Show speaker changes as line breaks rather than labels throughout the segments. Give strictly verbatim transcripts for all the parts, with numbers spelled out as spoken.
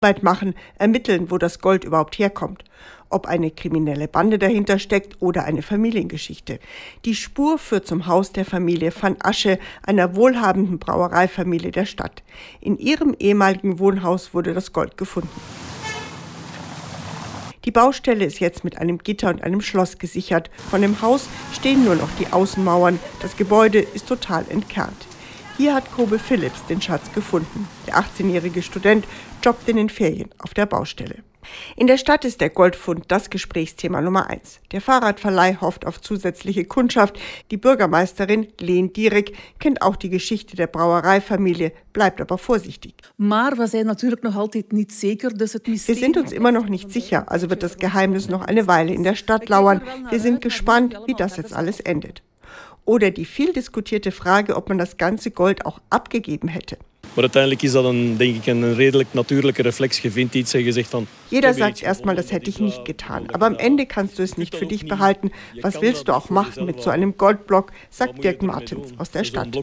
Arbeit machen, ermitteln, wo das Gold überhaupt herkommt. Ob eine kriminelle Bande dahinter steckt oder eine Familiengeschichte. Die Spur führt zum Haus der Familie van Asche, einer wohlhabenden Brauereifamilie der Stadt. In ihrem ehemaligen Wohnhaus wurde das Gold gefunden. Die Baustelle ist jetzt mit einem Gitter und einem Schloss gesichert. Von dem Haus stehen nur noch die Außenmauern. Das Gebäude ist total entkernt. Hier hat Kobe Phillips den Schatz gefunden. Der achtzehnjährige Student jobbt in den Ferien auf der Baustelle. In der Stadt ist der Goldfund das Gesprächsthema Nummer eins. Der Fahrradverleih hofft auf zusätzliche Kundschaft. Die Bürgermeisterin Leen Dierik kennt auch die Geschichte der Brauereifamilie, bleibt aber vorsichtig.
Wir
sind uns immer noch nicht sicher, also wird das Geheimnis noch eine Weile in der Stadt lauern. Wir sind gespannt, wie das jetzt alles endet. Oder die viel diskutierte Frage, ob man das ganze Gold auch abgegeben hätte.
Maar uiteindelijk is dat een, denk ik, een redelijk natuurlijke reflex. Je vindt iets en je zegt van...
Jeder sagt erstmal, das hätte ich nicht getan. Aber am Ende kannst du es nicht für dich behalten. Was willst du auch machen mit so einem Goldblock, sagt Dirk Martens aus der Stadt.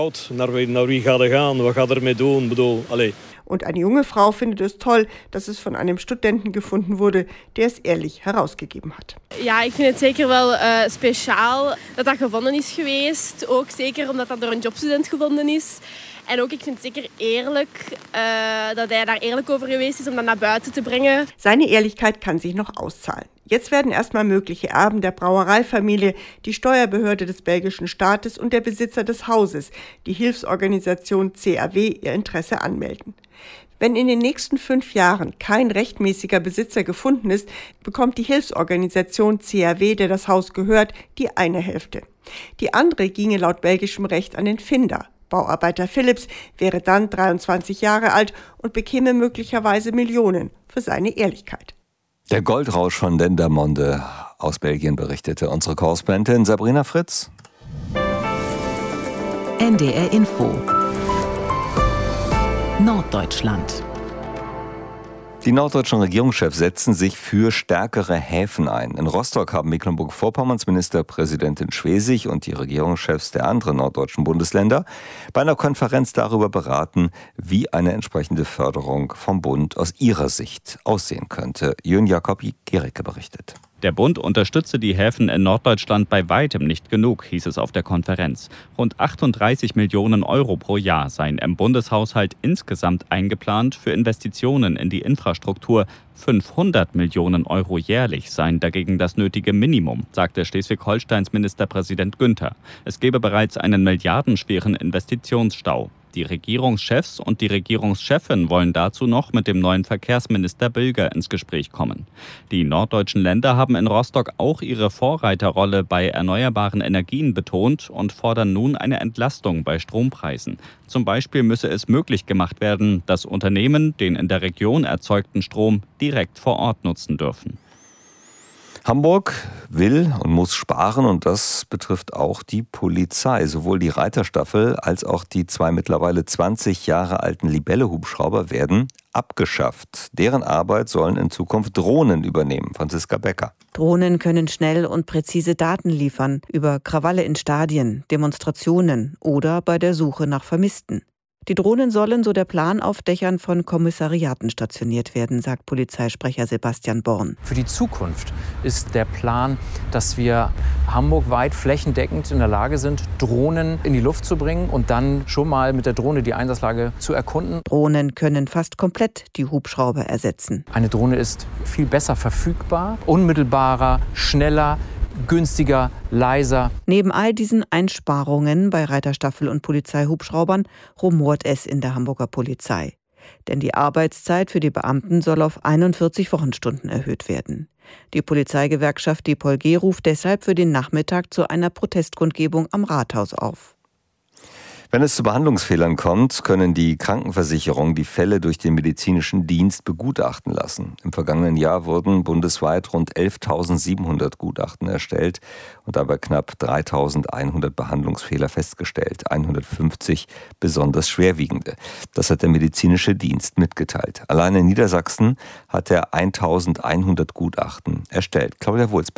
Und eine junge Frau findet es toll, dass es von einem Studenten gefunden wurde, der es ehrlich herausgegeben hat.
Ja, ik vind het zeker wel uh, speciaal dat dat gevonden is geweest. Ook zeker omdat dat door een jobstudent gevonden is. En ook, ik vind het zeker eerlijk uh, dat hij daar eerlijk over geweest is om dat naar buiten te brengen.
Seine Ehrlichkeit kann sich noch auszahlen. Jetzt werden erstmal mögliche Erben der Brauereifamilie, die Steuerbehörde des belgischen Staates und der Besitzer des Hauses, die Hilfsorganisation C A W, ihr Interesse anmelden. Wenn in den nächsten fünf Jahren kein rechtmäßiger Besitzer gefunden ist, bekommt die Hilfsorganisation C A W, der das Haus gehört, die eine Hälfte. Die andere ginge laut belgischem Recht an den Finder. Bauarbeiter Phillips wäre dann dreiundzwanzig Jahre alt und bekäme möglicherweise Millionen für seine Ehrlichkeit.
Der Goldrausch von Dendermonde aus Belgien berichtete unsere Korrespondentin Sabrina Fritz.
N D R Info Norddeutschland.
Die norddeutschen Regierungschefs setzen sich für stärkere Häfen ein. In Rostock haben Mecklenburg-Vorpommerns Ministerpräsidentin Schwesig und die Regierungschefs der anderen norddeutschen Bundesländer bei einer Konferenz darüber beraten, wie eine entsprechende Förderung vom Bund aus ihrer Sicht aussehen könnte. Jön Jakob-Gericke berichtet.
Der Bund unterstütze die Häfen in Norddeutschland bei weitem nicht genug, hieß es auf der Konferenz. Rund achtunddreißig Millionen Euro pro Jahr seien im Bundeshaushalt insgesamt eingeplant für Investitionen in die Infrastruktur. fünfhundert Millionen Euro jährlich seien dagegen das nötige Minimum, sagte Schleswig-Holsteins Ministerpräsident Günther. Es gebe bereits einen milliardenschweren Investitionsstau. Die Regierungschefs und die Regierungschefin wollen dazu noch mit dem neuen Verkehrsminister Bilger ins Gespräch kommen. Die norddeutschen Länder haben in Rostock auch ihre Vorreiterrolle bei erneuerbaren Energien betont und fordern nun eine Entlastung bei Strompreisen. Zum Beispiel müsse es möglich gemacht werden, dass Unternehmen den in der Region erzeugten Strom direkt vor Ort nutzen dürfen.
Hamburg will und muss sparen und das betrifft auch die Polizei. Sowohl die Reiterstaffel als auch die zwei mittlerweile zwanzig Jahre alten Libelle-Hubschrauber werden abgeschafft. Deren Arbeit sollen in Zukunft Drohnen übernehmen. Franziska Becker.
Drohnen können schnell und präzise Daten liefern über Krawalle in Stadien, Demonstrationen oder bei der Suche nach Vermissten. Die Drohnen sollen, so der Plan, auf Dächern von Kommissariaten stationiert werden, sagt Polizeisprecher Sebastian Born.
Für die Zukunft ist der Plan, dass wir hamburgweit flächendeckend in der Lage sind, Drohnen in die Luft zu bringen und dann schon mal mit der Drohne die Einsatzlage zu erkunden.
Drohnen können fast komplett die Hubschrauber ersetzen.
Eine Drohne ist viel besser verfügbar, unmittelbarer, schneller, günstiger, leiser.
Neben all diesen Einsparungen bei Reiterstaffel und Polizeihubschraubern rumort es in der Hamburger Polizei. Denn die Arbeitszeit für die Beamten soll auf einundvierzig Wochenstunden erhöht werden. Die Polizeigewerkschaft D P O L G ruft deshalb für den Nachmittag zu einer Protestkundgebung am Rathaus auf.
Wenn es zu Behandlungsfehlern kommt, können die Krankenversicherungen die Fälle durch den medizinischen Dienst begutachten lassen. Im vergangenen Jahr wurden bundesweit rund elftausendsiebenhundert Gutachten erstellt und dabei knapp dreitausendeinhundert Behandlungsfehler festgestellt, hundertfünfzig besonders schwerwiegende. Das hat der medizinische Dienst mitgeteilt. Allein in Niedersachsen hat er eintausendeinhundert Gutachten erstellt. Claudia Wulsberger.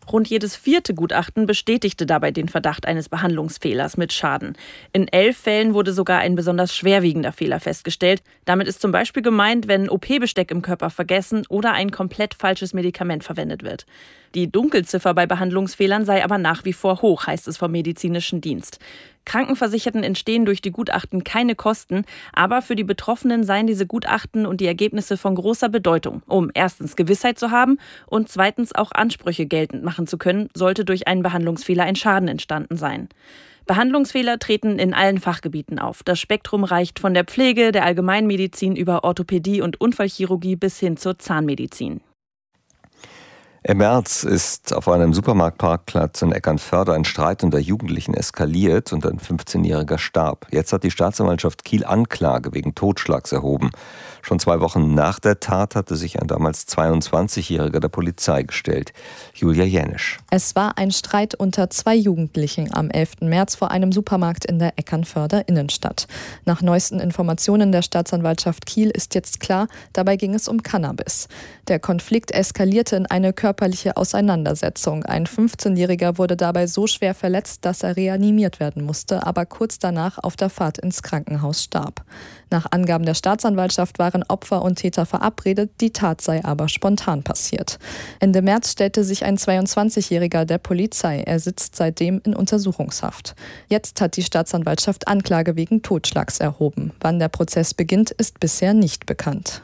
Rund jedes vierte Gutachten bestätigte dabei den Verdacht eines Behandlungsfehlers mit Schaden. In elf Fällen wurde sogar ein besonders schwerwiegender Fehler festgestellt. Damit ist zum Beispiel gemeint, wenn O P-Besteck im Körper vergessen oder ein komplett falsches Medikament verwendet wird. Die Dunkelziffer bei Behandlungsfehlern sei aber nach wie vor hoch, heißt es vom medizinischen Dienst. Krankenversicherten entstehen durch die Gutachten keine Kosten, aber für die Betroffenen seien diese Gutachten und die Ergebnisse von großer Bedeutung, um erstens Gewissheit zu haben und zweitens auch Ansprüche geltend machen zu können, sollte durch einen Behandlungsfehler ein Schaden entstanden sein. Behandlungsfehler treten in allen Fachgebieten auf. Das Spektrum reicht von der Pflege, der Allgemeinmedizin über Orthopädie und Unfallchirurgie bis hin zur Zahnmedizin.
Im März ist auf einem Supermarktparkplatz in Eckernförde ein Streit unter Jugendlichen eskaliert und ein fünfzehnjähriger starb. Jetzt hat die Staatsanwaltschaft Kiel Anklage wegen Totschlags erhoben. Schon zwei Wochen nach der Tat hatte sich ein damals zweiundzwanzigjähriger der Polizei gestellt. Julia Jenisch.
Es war ein Streit unter zwei Jugendlichen am elften März vor einem Supermarkt in der Eckernförder Innenstadt. Nach neuesten Informationen der Staatsanwaltschaft Kiel ist jetzt klar, dabei ging es um Cannabis. Der Konflikt eskalierte in eine körperliche Auseinandersetzung. Ein fünfzehnjähriger wurde dabei so schwer verletzt, dass er reanimiert werden musste, aber kurz danach auf der Fahrt ins Krankenhaus starb. Nach Angaben der Staatsanwaltschaft waren Opfer und Täter verabredet, die Tat sei aber spontan passiert. Ende März stellte sich ein zweiundzwanzigjähriger der Polizei. Er sitzt seitdem in Untersuchungshaft. Jetzt hat die Staatsanwaltschaft Anklage wegen Totschlags erhoben. Wann der Prozess beginnt, ist bisher nicht bekannt.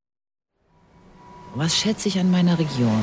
Was schätze ich an meiner Region?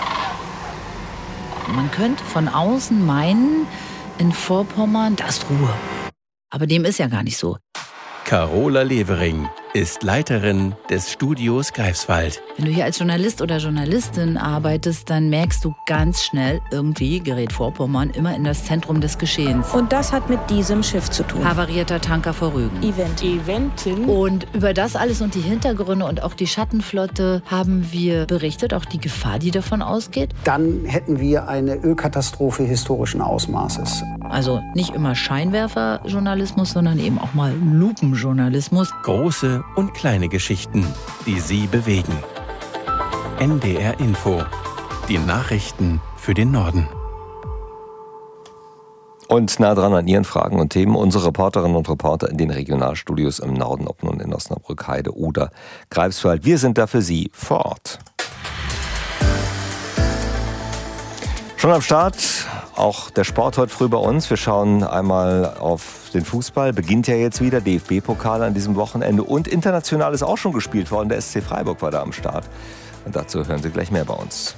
Man könnte von außen meinen, in Vorpommern, da ist Ruhe. Aber dem ist ja gar nicht so.
Carola Levering ist Leiterin des Studios Greifswald.
Wenn du hier als Journalist oder Journalistin arbeitest, dann merkst du ganz schnell, irgendwie gerät Vorpommern immer in das Zentrum des Geschehens.
Und das hat mit diesem Schiff zu tun.
Havarierter Tanker vor Rügen.
Event.
Eventin. Und über das alles und die Hintergründe und auch die Schattenflotte haben wir berichtet, auch die Gefahr, die davon ausgeht.
Dann hätten wir eine Ölkatastrophe historischen Ausmaßes.
Also nicht immer Scheinwerferjournalismus, sondern eben auch mal Lupenjournalismus.
Große und kleine Geschichten, die Sie bewegen. N D R Info. Die Nachrichten für den Norden.
Und nah dran an Ihren Fragen und Themen unsere Reporterinnen und Reporter in den Regionalstudios im Norden, ob nun in Osnabrück, Heide oder Greifswald. Wir sind da für Sie vor Ort. Schon am Start, auch der Sport heute früh bei uns. Wir schauen einmal auf den Fußball. Beginnt ja jetzt wieder, D F B-Pokal an diesem Wochenende. Und international ist auch schon gespielt worden. Der S C Freiburg war da am Start. Und dazu hören Sie gleich mehr bei uns.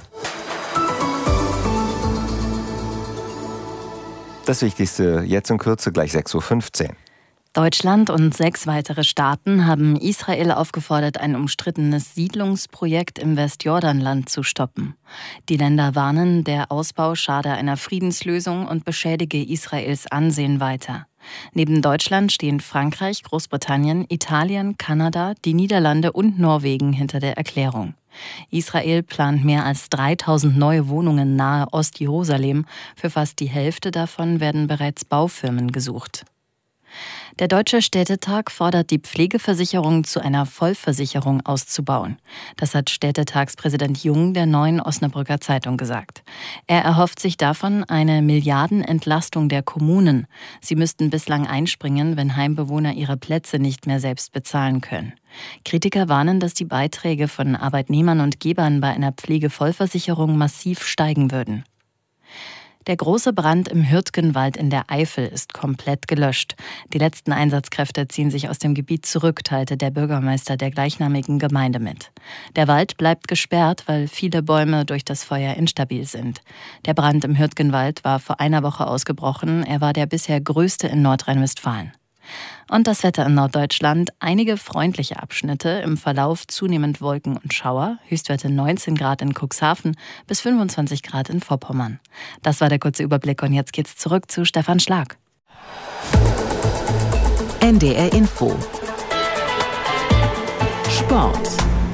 Das Wichtigste jetzt in Kürze, gleich sechs Uhr fünfzehn.
Deutschland und sechs weitere Staaten haben Israel aufgefordert, ein umstrittenes Siedlungsprojekt im Westjordanland zu stoppen. Die Länder warnen, der Ausbau schade einer Friedenslösung und beschädige Israels Ansehen weiter. Neben Deutschland stehen Frankreich, Großbritannien, Italien, Kanada, die Niederlande und Norwegen hinter der Erklärung. Israel plant mehr als dreitausend neue Wohnungen nahe Ostjerusalem. Für fast die Hälfte davon werden bereits Baufirmen gesucht. Der Deutsche Städtetag fordert, die Pflegeversicherung zu einer Vollversicherung auszubauen. Das hat Städtetagspräsident Jung der Neuen Osnabrücker Zeitung gesagt. Er erhofft sich davon eine Milliardenentlastung der Kommunen. Sie müssten bislang einspringen, wenn Heimbewohner ihre Plätze nicht mehr selbst bezahlen können. Kritiker warnen, dass die Beiträge von Arbeitnehmern und Gebern bei einer Pflegevollversicherung massiv steigen würden. Der große Brand im Hürtgenwald in der Eifel ist komplett gelöscht. Die letzten Einsatzkräfte ziehen sich aus dem Gebiet zurück, teilte der Bürgermeister der gleichnamigen Gemeinde mit. Der Wald bleibt gesperrt, weil viele Bäume durch das Feuer instabil sind. Der Brand im Hürtgenwald war vor einer Woche ausgebrochen. Er war der bisher größte in Nordrhein-Westfalen. Und das Wetter in Norddeutschland, einige freundliche Abschnitte, im Verlauf zunehmend Wolken und Schauer, Höchstwerte neunzehn Grad in Cuxhaven bis fünfundzwanzig Grad in Vorpommern. Das war der kurze Überblick und jetzt geht's zurück zu Stefan Schlag.
N D R Info. Sport.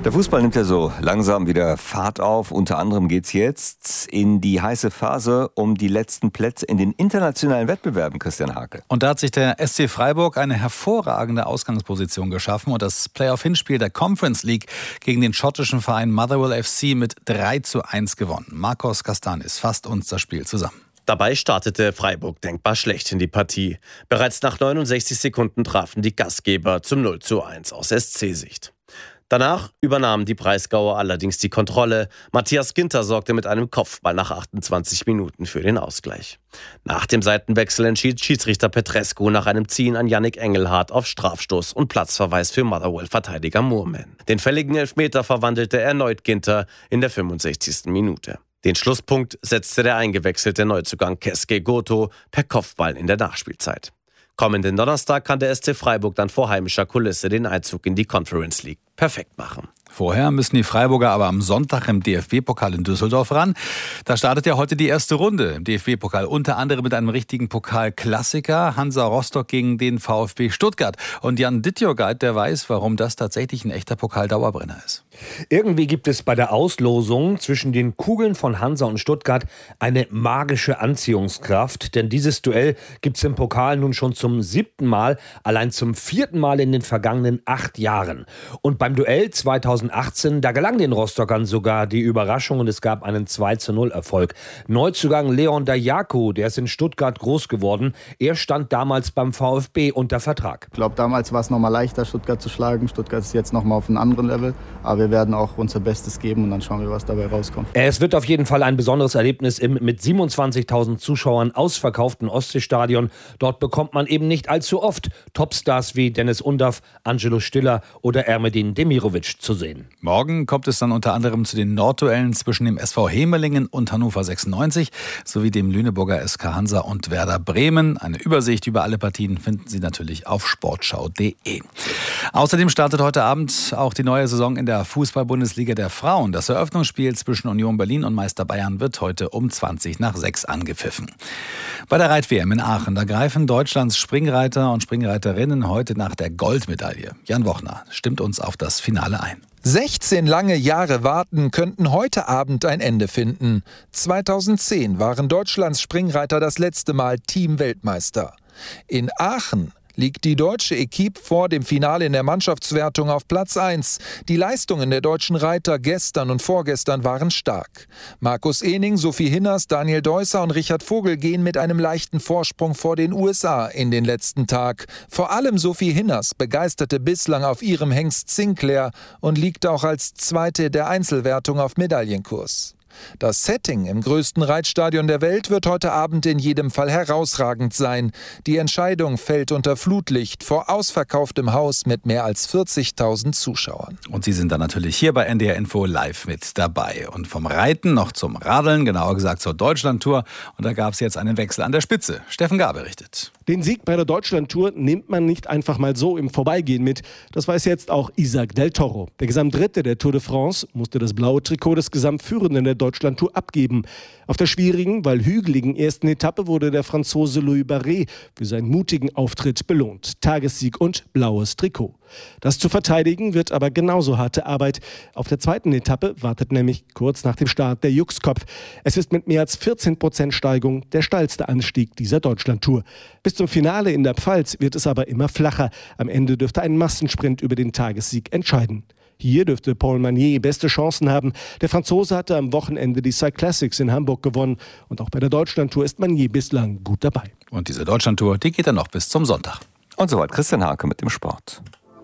Der Fußball nimmt ja so langsam wieder Fahrt auf. Unter anderem geht es jetzt in die heiße Phase um die letzten Plätze in den internationalen Wettbewerben, Christian Hake.
Und da hat sich der S C Freiburg eine hervorragende Ausgangsposition geschaffen und das Playoff-Hinspiel der Conference League gegen den schottischen Verein Motherwell F C mit drei zu eins gewonnen. Marcos Castanis fasst uns das Spiel zusammen.
Dabei startete Freiburg denkbar schlecht in die Partie. Bereits nach neunundsechzig Sekunden trafen die Gastgeber zum null zu eins aus S C-Sicht. Danach übernahmen die Breisgauer allerdings die Kontrolle. Matthias Ginter sorgte mit einem Kopfball nach achtundzwanzig Minuten für den Ausgleich. Nach dem Seitenwechsel entschied Schiedsrichter Petrescu nach einem Ziehen an Yannick Engelhardt auf Strafstoß und Platzverweis für Motherwell-Verteidiger Moorman. Den fälligen Elfmeter verwandelte erneut Ginter in der fünfundsechzigsten Minute. Den Schlusspunkt setzte der eingewechselte Neuzugang Keske Goto per Kopfball in der Nachspielzeit. Kommenden Donnerstag kann der S C Freiburg dann vor heimischer Kulisse den Einzug in die Conference League perfekt machen.
Vorher müssen die Freiburger aber am Sonntag im D F B-Pokal in Düsseldorf ran. Da startet ja heute die erste Runde im D F B-Pokal. Unter anderem mit einem richtigen Pokalklassiker. Hansa Rostock gegen den VfB Stuttgart. Und Jan Dittjogait, der weiß, warum das tatsächlich ein echter Pokaldauerbrenner ist.
Irgendwie gibt es bei der Auslosung zwischen den Kugeln von Hansa und Stuttgart eine magische Anziehungskraft. Denn dieses Duell gibt es im Pokal nun schon zum siebten Mal, allein zum vierten Mal in den vergangenen acht Jahren. Und beim Duell zweitausendachtzehn, da gelang den Rostockern sogar die Überraschung und es gab einen zwei zu null Erfolg. Neuzugang Leon Dajaku, der ist in Stuttgart groß geworden. Er stand damals beim VfB unter Vertrag.
Ich glaube, damals war es noch mal leichter, Stuttgart zu schlagen. Stuttgart ist jetzt noch mal auf einem anderen Level. Aber wir werden auch unser Bestes geben und dann schauen wir, was dabei rauskommt.
Es wird auf jeden Fall ein besonderes Erlebnis im mit siebenundzwanzigtausend Zuschauern ausverkauften Ostseestadion. Dort bekommt man eben nicht allzu oft Topstars wie Dennis Undaff, Angelo Stiller oder Ermedin Demirovic zu sehen.
Morgen kommt es dann unter anderem zu den Nordduellen zwischen dem S V Hemelingen und Hannover sechsundneunzig sowie dem Lüneburger S K Hansa und Werder Bremen. Eine Übersicht über alle Partien finden Sie natürlich auf sportschau punkt de. Außerdem startet heute Abend auch die neue Saison in der Fußball-Bundesliga der Frauen. Das Eröffnungsspiel zwischen Union Berlin und Meister Bayern wird heute um zwanzig nach sechs angepfiffen. Bei der Reit-W M in Aachen, da greifen Deutschlands Springreiter und Springreiterinnen heute nach der Goldmedaille. Jan Wochner stimmt uns auf das Finale ein.
sechzehn lange Jahre Warten könnten heute Abend ein Ende finden. zweitausendzehn waren Deutschlands Springreiter das letzte Mal Teamweltmeister. In Aachen liegt die deutsche Equipe vor dem Finale in der Mannschaftswertung auf Platz eins. Die Leistungen der deutschen Reiter gestern und vorgestern waren stark. Markus Ehning, Sophie Hinners, Daniel Deusser und Richard Vogel gehen mit einem leichten Vorsprung vor den U S A in den letzten Tag. Vor allem Sophie Hinners begeisterte bislang auf ihrem Hengst Sinclair und liegt auch als Zweite der Einzelwertung auf Medaillenkurs. Das Setting im größten Reitstadion der Welt wird heute Abend in jedem Fall herausragend sein. Die Entscheidung fällt unter Flutlicht vor ausverkauftem Haus mit mehr als vierzigtausend Zuschauern.
Und Sie sind dann natürlich hier bei N D R Info live mit dabei. Und vom Reiten noch zum Radeln, genauer gesagt zur Deutschlandtour. Und da gab es jetzt einen Wechsel an der Spitze. Steffen Gahr berichtet.
Den Sieg bei der Deutschlandtour nimmt man nicht einfach mal so im Vorbeigehen mit. Das weiß jetzt auch Isaac del Toro. Der Gesamtdritte der Tour de France musste das blaue Trikot des Gesamtführenden der Deutschlandtour abgeben. Auf der schwierigen, weil hügeligen ersten Etappe wurde der Franzose Louis Barret für seinen mutigen Auftritt belohnt. Tagessieg und blaues Trikot. Das zu verteidigen wird aber genauso harte Arbeit. Auf der zweiten Etappe wartet nämlich kurz nach dem Start der Juxkopf. Es ist mit mehr als vierzehn Prozent Steigung der steilste Anstieg dieser Deutschlandtour. Bis zum Finale in der Pfalz wird es aber immer flacher. Am Ende dürfte ein Massensprint über den Tagessieg entscheiden. Hier dürfte Paul Magnier beste Chancen haben. Der Franzose hatte am Wochenende die Cyclassics in Hamburg gewonnen. Und auch bei der Deutschlandtour ist Magnier bislang gut dabei.
Und diese Deutschlandtour, die geht dann noch bis zum Sonntag.
Und soweit Christian Hake mit dem Sport.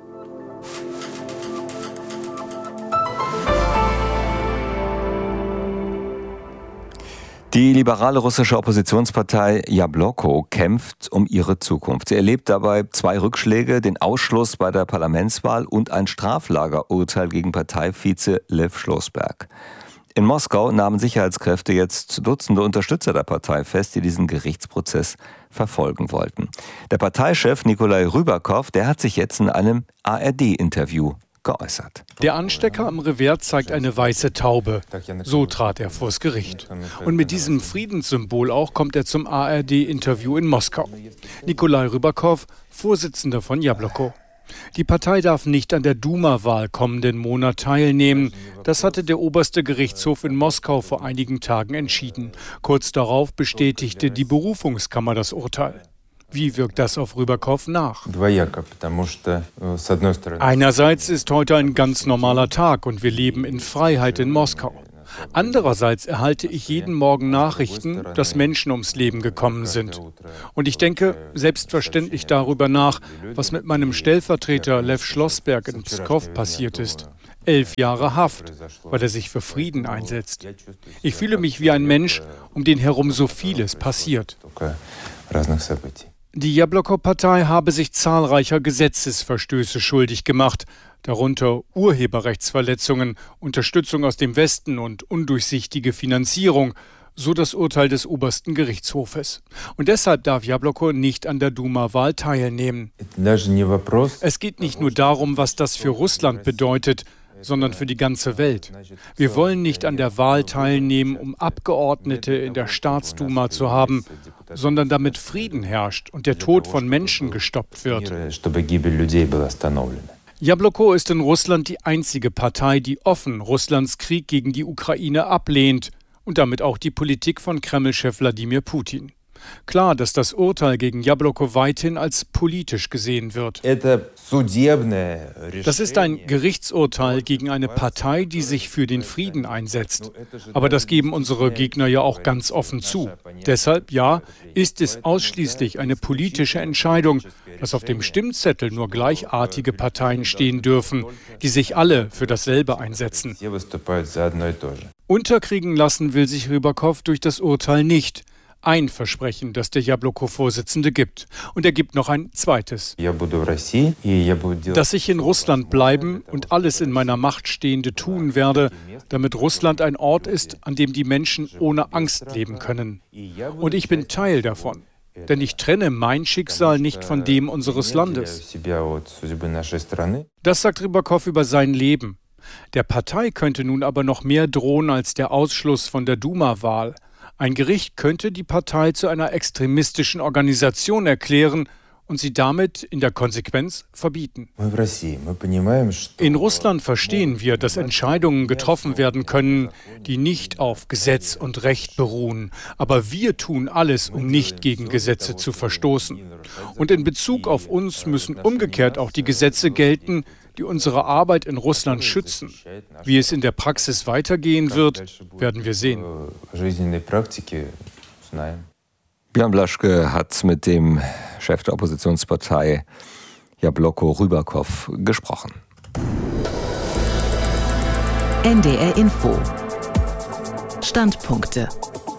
Die liberale russische Oppositionspartei Jabloko kämpft um ihre Zukunft. Sie erlebt dabei zwei Rückschläge, den Ausschluss bei der Parlamentswahl und ein Straflagerurteil gegen Parteivize Lev Schlossberg. In Moskau nahmen Sicherheitskräfte jetzt Dutzende Unterstützer der Partei fest, die diesen Gerichtsprozess verfolgen wollten. Der Parteichef Nikolai Rybakow, der hat sich jetzt in einem A R D-Interview geäußert.
Der Anstecker am Revers zeigt eine weiße Taube. So trat er vors Gericht. Und mit diesem Friedenssymbol auch kommt er zum A R D-Interview in Moskau. Nikolai Rybakow, Vorsitzender von Jabloko. Die Partei darf nicht an der Duma-Wahl kommenden Monat teilnehmen. Das hatte der oberste Gerichtshof in Moskau vor einigen Tagen entschieden. Kurz darauf bestätigte die Berufungskammer das Urteil. Wie wirkt das auf Rybakov nach? Einerseits ist heute ein ganz normaler Tag und wir leben in Freiheit in Moskau. Andererseits erhalte ich jeden Morgen Nachrichten, dass Menschen ums Leben gekommen sind. Und ich denke selbstverständlich darüber nach, was mit meinem Stellvertreter Lev Schlossberg in Pskow passiert ist. Elf Jahre Haft, weil er sich für Frieden einsetzt. Ich fühle mich wie ein Mensch, um den herum so vieles passiert. Die Jabloko-Partei habe sich zahlreicher Gesetzesverstöße schuldig gemacht, darunter Urheberrechtsverletzungen, Unterstützung aus dem Westen und undurchsichtige Finanzierung, so das Urteil des obersten Gerichtshofes. Und deshalb darf Jabloko nicht an der Duma-Wahl teilnehmen. Es geht nicht nur darum, was das für Russland bedeutet, sondern für die ganze Welt. Wir wollen nicht an der Wahl teilnehmen, um Abgeordnete in der Staatsduma zu haben, sondern damit Frieden herrscht und der Tod von Menschen gestoppt wird. Jabloko ist in Russland die einzige Partei, die offen Russlands Krieg gegen die Ukraine ablehnt und damit auch die Politik von Kreml-Chef Wladimir Putin. Klar, dass das Urteil gegen Jabloko weithin als politisch gesehen wird. Das ist ein Gerichtsurteil gegen eine Partei, die sich für den Frieden einsetzt. Aber das geben unsere Gegner ja auch ganz offen zu. Deshalb, ja, ist es ausschließlich eine politische Entscheidung, dass auf dem Stimmzettel nur gleichartige Parteien stehen dürfen, die sich alle für dasselbe einsetzen. Unterkriegen lassen will sich Rybakov durch das Urteil nicht. Ein Versprechen, das der Jabloko-Vorsitzende gibt. Und er gibt noch ein zweites. Dass ich in Russland bleiben und alles in meiner Macht Stehende tun werde, damit Russland ein Ort ist, an dem die Menschen ohne Angst leben können. Und ich bin Teil davon. Denn ich trenne mein Schicksal nicht von dem unseres Landes. Das sagt Rybakov über sein Leben. Der Partei könnte nun aber noch mehr drohen als der Ausschluss von der Duma-Wahl. Ein Gericht könnte die Partei zu einer extremistischen Organisation erklären und sie damit in der Konsequenz verbieten. In Russland verstehen wir, dass Entscheidungen getroffen werden können, die nicht auf Gesetz und Recht beruhen. Aber wir tun alles, um nicht gegen Gesetze zu verstoßen. Und in Bezug auf uns müssen umgekehrt auch die Gesetze gelten, die unsere Arbeit in Russland schützen. Wie es in der Praxis weitergehen wird, werden wir sehen.
Björn Blaschke hat mit dem Chef der Oppositionspartei Jabloko Rybakov gesprochen.
N D R Info. Standpunkte.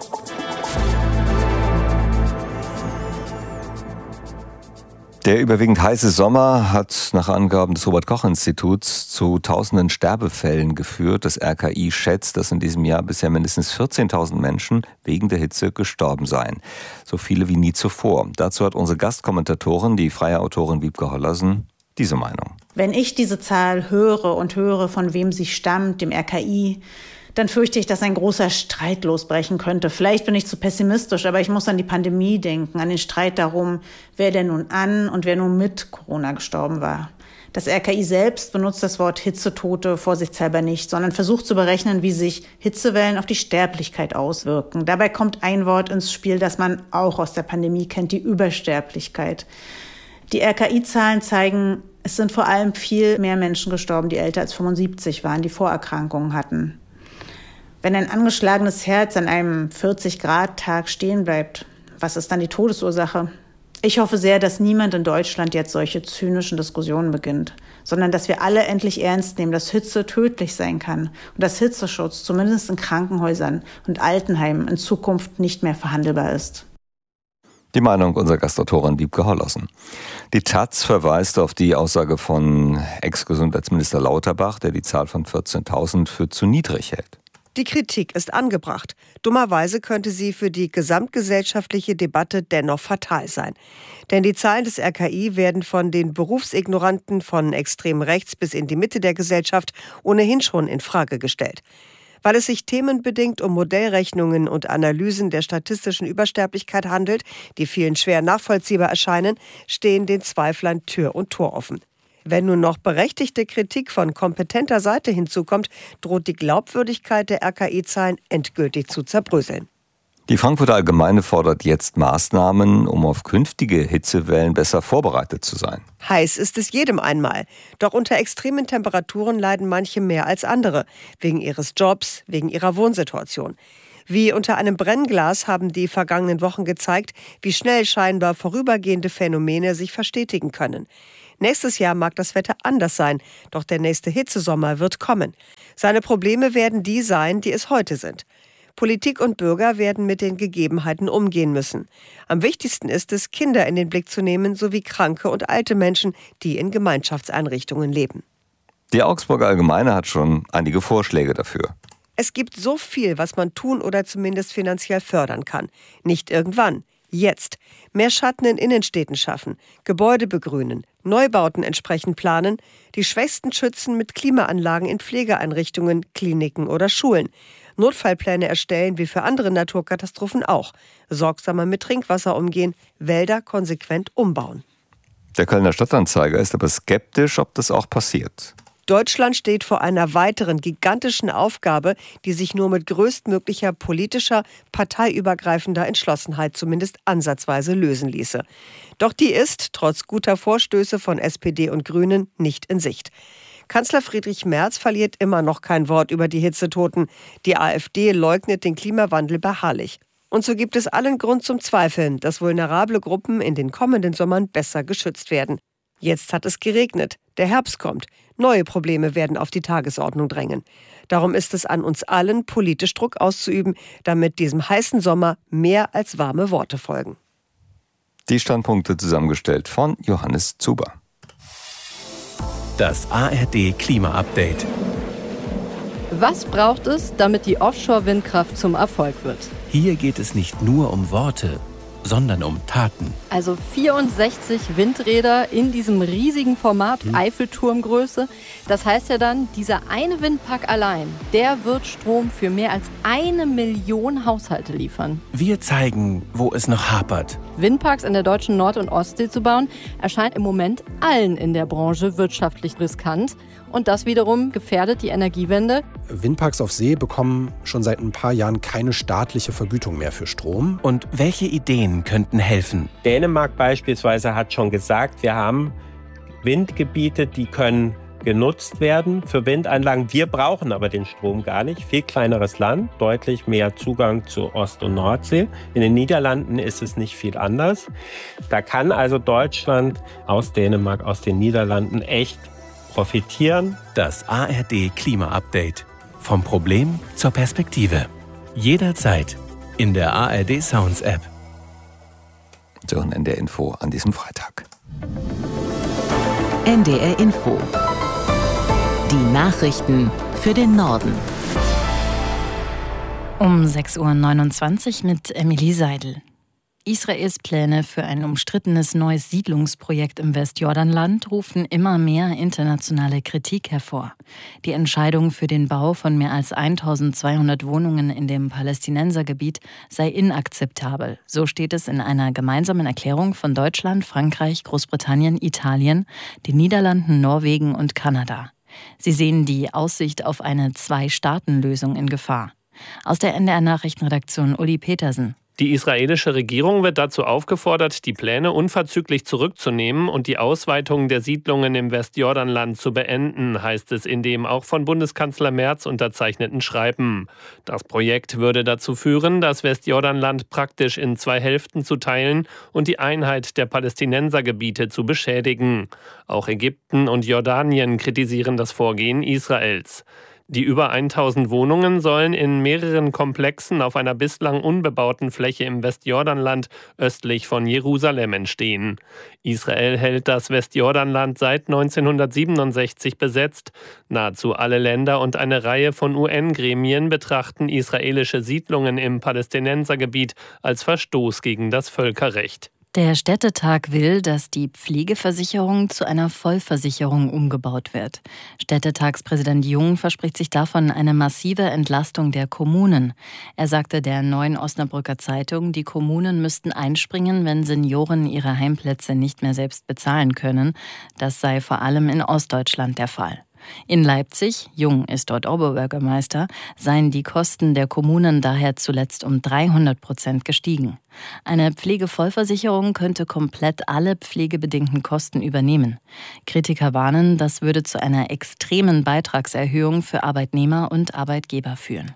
Der überwiegend heiße Sommer hat nach Angaben des Robert-Koch-Instituts zu tausenden Sterbefällen geführt. Das R K I schätzt, dass in diesem Jahr bisher mindestens vierzehntausend Menschen wegen der Hitze gestorben seien. So viele wie nie zuvor. Dazu hat unsere Gastkommentatorin, die freie Autorin Wiebke Hollersen, diese Meinung.
Wenn ich diese Zahl höre und höre, von wem sie stammt, dem R K I, dann fürchte ich, dass ein großer Streit losbrechen könnte. Vielleicht bin ich zu pessimistisch, aber ich muss an die Pandemie denken, an den Streit darum, wer denn nun an und wer nun mit Corona gestorben war. Das R K I selbst benutzt das Wort Hitzetote vorsichtshalber nicht, sondern versucht zu berechnen, wie sich Hitzewellen auf die Sterblichkeit auswirken. Dabei kommt ein Wort ins Spiel, das man auch aus der Pandemie kennt, die Übersterblichkeit. Die R K I-Zahlen zeigen, es sind vor allem viel mehr Menschen gestorben, die älter als fünfundsiebzig waren, die Vorerkrankungen hatten. Wenn ein angeschlagenes Herz an einem vierzig-Grad-Tag stehen bleibt, was ist dann die Todesursache? Ich hoffe sehr, dass niemand in Deutschland jetzt solche zynischen Diskussionen beginnt, sondern dass wir alle endlich ernst nehmen, dass Hitze tödlich sein kann und dass Hitzeschutz zumindest in Krankenhäusern und Altenheimen in Zukunft nicht mehr verhandelbar ist.
Die Meinung unserer Gastautorin Wiebke Hollersen. Die Taz verweist auf die Aussage von Ex-Gesundheitsminister Lauterbach, der die Zahl von vierzehntausend für zu niedrig hält.
Die Kritik ist angebracht. Dummerweise könnte sie für die gesamtgesellschaftliche Debatte dennoch fatal sein. Denn die Zahlen des R K I werden von den Berufsignoranten von extrem rechts bis in die Mitte der Gesellschaft ohnehin schon in Frage gestellt. Weil es sich themenbedingt um Modellrechnungen und Analysen der statistischen Übersterblichkeit handelt, die vielen schwer nachvollziehbar erscheinen, stehen den Zweiflern Tür und Tor offen.
Wenn nun noch berechtigte Kritik von kompetenter Seite hinzukommt, droht die Glaubwürdigkeit der R K I-Zahlen endgültig zu zerbröseln.
Die Frankfurter Allgemeine fordert jetzt Maßnahmen, um auf künftige Hitzewellen besser vorbereitet zu sein.
Heiß ist es jedem einmal. Doch unter extremen Temperaturen leiden manche mehr als andere. Wegen ihres Jobs, wegen ihrer Wohnsituation. Wie unter einem Brennglas haben die vergangenen Wochen gezeigt, wie schnell scheinbar vorübergehende Phänomene sich verstetigen können. Nächstes Jahr mag das Wetter anders sein, doch der nächste Hitzesommer wird kommen. Seine Probleme werden die sein, die es heute sind. Politik und Bürger werden mit den Gegebenheiten umgehen müssen. Am wichtigsten ist es, Kinder in den Blick zu nehmen, sowie kranke und alte Menschen, die in Gemeinschaftseinrichtungen leben.
Die Augsburger Allgemeine hat schon einige Vorschläge dafür.
Es gibt so viel, was man tun oder zumindest finanziell fördern kann. Nicht irgendwann, jetzt. Mehr Schatten in Innenstädten schaffen, Gebäude begrünen, Neubauten entsprechend planen, die Schwächsten schützen mit Klimaanlagen in Pflegeeinrichtungen, Kliniken oder Schulen. Notfallpläne erstellen, wie für andere Naturkatastrophen auch. Sorgsamer mit Trinkwasser umgehen, Wälder konsequent umbauen.
Der Kölner Stadtanzeiger ist aber skeptisch, ob das auch passiert.
Deutschland steht vor einer weiteren gigantischen Aufgabe, die sich nur mit größtmöglicher politischer, parteiübergreifender Entschlossenheit zumindest ansatzweise lösen ließe. Doch die ist, trotz guter Vorstöße von S P D und Grünen, nicht in Sicht. Kanzler Friedrich Merz verliert immer noch kein Wort über die Hitzetoten. Die AfD leugnet den Klimawandel beharrlich. Und so gibt es allen Grund zum Zweifeln, dass vulnerable Gruppen in den kommenden Sommern besser geschützt werden. Jetzt hat es geregnet, der Herbst kommt, neue Probleme werden auf die Tagesordnung drängen. Darum ist es an uns allen, politisch Druck auszuüben, damit diesem heißen Sommer mehr als warme Worte folgen.
Die Standpunkte zusammengestellt von Johannes Zuber.
Das A R D Klima-Update.
Was braucht es, damit die Offshore-Windkraft zum Erfolg wird?
Hier geht es nicht nur um Worte, sondern um Taten.
Also vierundsechzig Windräder in diesem riesigen Format, hm. Eiffelturmgröße. Das heißt ja dann, dieser eine Windpark allein, der wird Strom für mehr als eine Million Haushalte liefern.
Wir zeigen, wo es noch hapert.
Windparks in der deutschen Nord- und Ostsee zu bauen, erscheint im Moment allen in der Branche wirtschaftlich riskant. Und das wiederum gefährdet die Energiewende.
Windparks auf See bekommen schon seit ein paar Jahren keine staatliche Vergütung mehr für Strom.
Und welche Ideen könnten helfen?
Dänemark beispielsweise hat schon gesagt, wir haben Windgebiete, die können genutzt werden für Windanlagen. Wir brauchen aber den Strom gar nicht. Viel kleineres Land, deutlich mehr Zugang zu Ost- und Nordsee. In den Niederlanden ist es nicht viel anders. Da kann also Deutschland aus Dänemark, aus den Niederlanden echt profitieren.
Das A R D Klima-Update. Vom Problem zur Perspektive. Jederzeit in der A R D Sounds App.
So, und N D R Info an diesem Freitag.
N D R Info. Die Nachrichten für den Norden.
Um sechs Uhr neunundzwanzig mit Emilie Seidel. Israels Pläne für ein umstrittenes neues Siedlungsprojekt im Westjordanland rufen immer mehr internationale Kritik hervor. Die Entscheidung für den Bau von mehr als eintausendzweihundert Wohnungen in dem Palästinensergebiet sei inakzeptabel. So steht es in einer gemeinsamen Erklärung von Deutschland, Frankreich, Großbritannien, Italien, den Niederlanden, Norwegen und Kanada. Sie sehen die Aussicht auf eine Zwei-Staaten-Lösung in Gefahr. Aus der N D R-Nachrichtenredaktion Uli Petersen.
Die israelische Regierung wird dazu aufgefordert, die Pläne unverzüglich zurückzunehmen und die Ausweitung der Siedlungen im Westjordanland zu beenden, heißt es in dem auch von Bundeskanzler Merz unterzeichneten Schreiben. Das Projekt würde dazu führen, das Westjordanland praktisch in zwei Hälften zu teilen und die Einheit der Palästinensergebiete zu beschädigen. Auch Ägypten und Jordanien kritisieren das Vorgehen Israels. Die über tausend Wohnungen sollen in mehreren Komplexen auf einer bislang unbebauten Fläche im Westjordanland östlich von Jerusalem entstehen. Israel hält das Westjordanland seit neunzehnhundertsiebenundsechzig besetzt. Nahezu alle Länder und eine Reihe von U N-Gremien betrachten israelische Siedlungen im Palästinensergebiet als Verstoß gegen das Völkerrecht.
Der Städtetag will, dass die Pflegeversicherung zu einer Vollversicherung umgebaut wird. Städtetagspräsident Jung verspricht sich davon eine massive Entlastung der Kommunen. Er sagte der Neuen Osnabrücker Zeitung, die Kommunen müssten einspringen, wenn Senioren ihre Heimplätze nicht mehr selbst bezahlen können. Das sei vor allem in Ostdeutschland der Fall. In Leipzig, Jung ist dort Oberbürgermeister, seien die Kosten der Kommunen daher zuletzt um dreihundert Prozent gestiegen. Eine Pflegevollversicherung könnte komplett alle pflegebedingten Kosten übernehmen. Kritiker warnen, das würde zu einer extremen Beitragserhöhung für Arbeitnehmer und Arbeitgeber führen.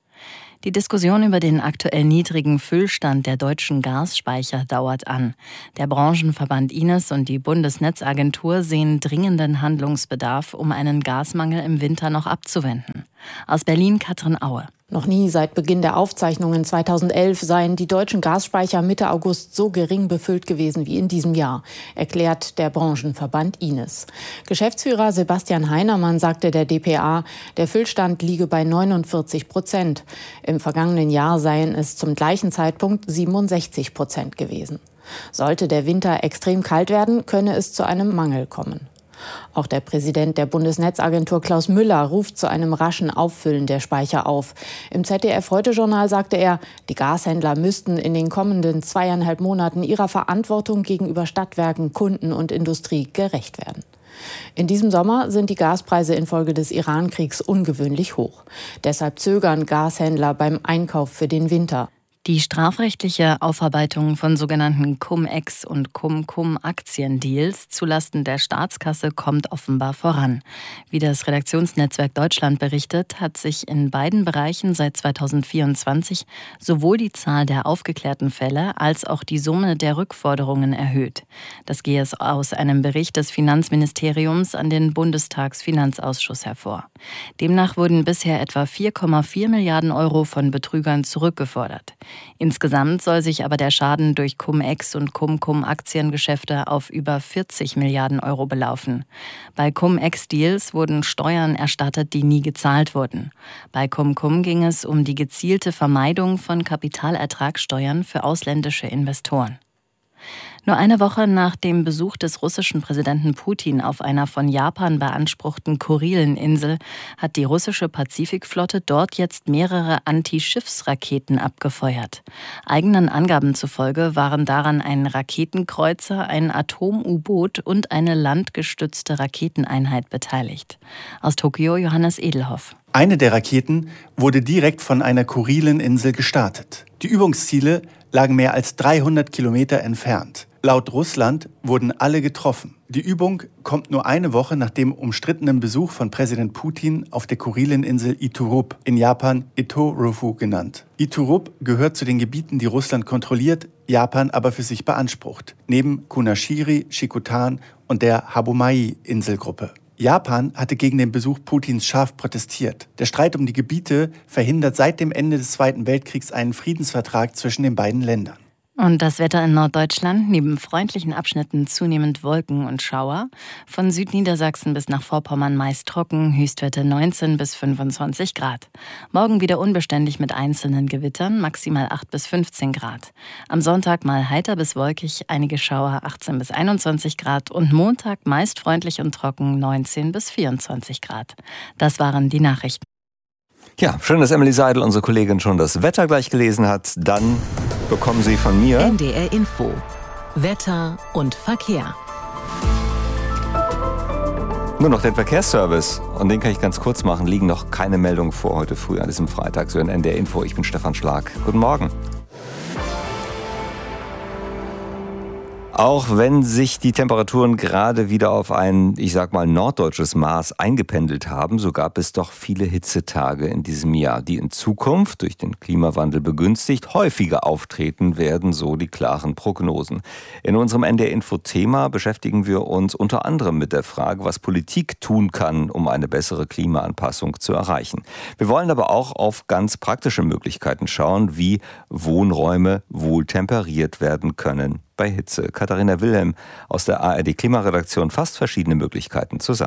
Die Diskussion über den aktuell niedrigen Füllstand der deutschen Gasspeicher dauert an. Der Branchenverband I N E S und die Bundesnetzagentur sehen dringenden Handlungsbedarf, um einen Gasmangel im Winter noch abzuwenden. Aus Berlin Katrin Aue.
Noch nie seit Beginn der Aufzeichnungen zweitausendelf seien die deutschen Gasspeicher Mitte August so gering befüllt gewesen wie in diesem Jahr, erklärt der Branchenverband I N E S. Geschäftsführer Sebastian Heinermann sagte der D P A, der Füllstand liege bei neunundvierzig Prozent. Im vergangenen Jahr seien es zum gleichen Zeitpunkt siebenundsechzig Prozent gewesen. Sollte der Winter extrem kalt werden, könne es zu einem Mangel kommen. Auch der Präsident der Bundesnetzagentur Klaus Müller ruft zu einem raschen Auffüllen der Speicher auf. Im Z D F-Heute-Journal sagte er, die Gashändler müssten in den kommenden zweieinhalb Monaten ihrer Verantwortung gegenüber Stadtwerken, Kunden und Industrie gerecht werden. In diesem Sommer sind die Gaspreise infolge des Iran-Kriegs ungewöhnlich hoch. Deshalb zögern Gashändler beim Einkauf für den Winter.
Die strafrechtliche Aufarbeitung von sogenannten Cum-Ex- und Cum-Cum-Aktiendeals zulasten der Staatskasse kommt offenbar voran. Wie das Redaktionsnetzwerk Deutschland berichtet, hat sich in beiden Bereichen seit zweitausendvierundzwanzig sowohl die Zahl der aufgeklärten Fälle als auch die Summe der Rückforderungen erhöht. Das gehe es aus einem Bericht des Finanzministeriums an den Bundestagsfinanzausschuss hervor. Demnach wurden bisher etwa vier Komma vier Milliarden Euro von Betrügern zurückgefordert. Insgesamt soll sich aber der Schaden durch Cum-Ex- und Cum-Cum-Aktiengeschäfte auf über vierzig Milliarden Euro belaufen. Bei Cum-Ex-Deals wurden Steuern erstattet, die nie gezahlt wurden. Bei Cum-Cum ging es um die gezielte Vermeidung von Kapitalertragssteuern für ausländische Investoren. Nur eine Woche nach dem Besuch des russischen Präsidenten Putin auf einer von Japan beanspruchten Kurilinsel hat die russische Pazifikflotte dort jetzt mehrere Anti-Schiffsraketen abgefeuert. Eigenen Angaben zufolge waren daran ein Raketenkreuzer, ein Atom-U-Boot und eine landgestützte Raketeneinheit beteiligt. Aus Tokio Johannes Edelhoff.
Eine der Raketen wurde direkt von einer Kurilinsel gestartet. Die Übungsziele lagen mehr als dreihundert Kilometer entfernt. Laut Russland wurden alle getroffen. Die Übung kommt nur eine Woche nach dem umstrittenen Besuch von Präsident Putin auf der Kurilinsel Iturup, in Japan Itorufu genannt. Iturup gehört zu den Gebieten, die Russland kontrolliert, Japan aber für sich beansprucht, neben Kunashiri, Shikotan und der Habumai-Inselgruppe. Japan hatte gegen den Besuch Putins scharf protestiert. Der Streit um die Gebiete verhindert seit dem Ende des Zweiten Weltkriegs einen Friedensvertrag zwischen den beiden Ländern.
Und das Wetter in Norddeutschland, neben freundlichen Abschnitten zunehmend Wolken und Schauer. Von Südniedersachsen bis nach Vorpommern meist trocken, Höchstwerte neunzehn bis fünfundzwanzig Grad. Morgen wieder unbeständig mit einzelnen Gewittern, maximal acht bis fünfzehn Grad. Am Sonntag mal heiter bis wolkig, einige Schauer, achtzehn bis einundzwanzig Grad. Und Montag meist freundlich und trocken, neunzehn bis vierundzwanzig Grad. Das waren die Nachrichten.
Ja, schön, dass Emily Seidel, unsere Kollegin, schon das Wetter gleich gelesen hat. Dann bekommen Sie von mir
N D R Info. Wetter und Verkehr.
Nur noch den Verkehrsservice. Und den kann ich ganz kurz machen. Liegen noch keine Meldungen vor heute früh an diesem Freitag. So in N D R Info. Ich bin Stefan Schlag. Guten Morgen. Auch wenn sich die Temperaturen gerade wieder auf ein, ich sag mal, norddeutsches Maß eingependelt haben, so gab es doch viele Hitzetage in diesem Jahr, die in Zukunft durch den Klimawandel begünstigt häufiger auftreten werden, so die klaren Prognosen. In unserem N D R-Info-Thema beschäftigen wir uns unter anderem mit der Frage, was Politik tun kann, um eine bessere Klimaanpassung zu erreichen. Wir wollen aber auch auf ganz praktische Möglichkeiten schauen, wie Wohnräume wohl temperiert werden können bei Hitze. Katharina Wilhelm aus der A R D-Klimaredaktion fasst verschiedene Möglichkeiten zusammen.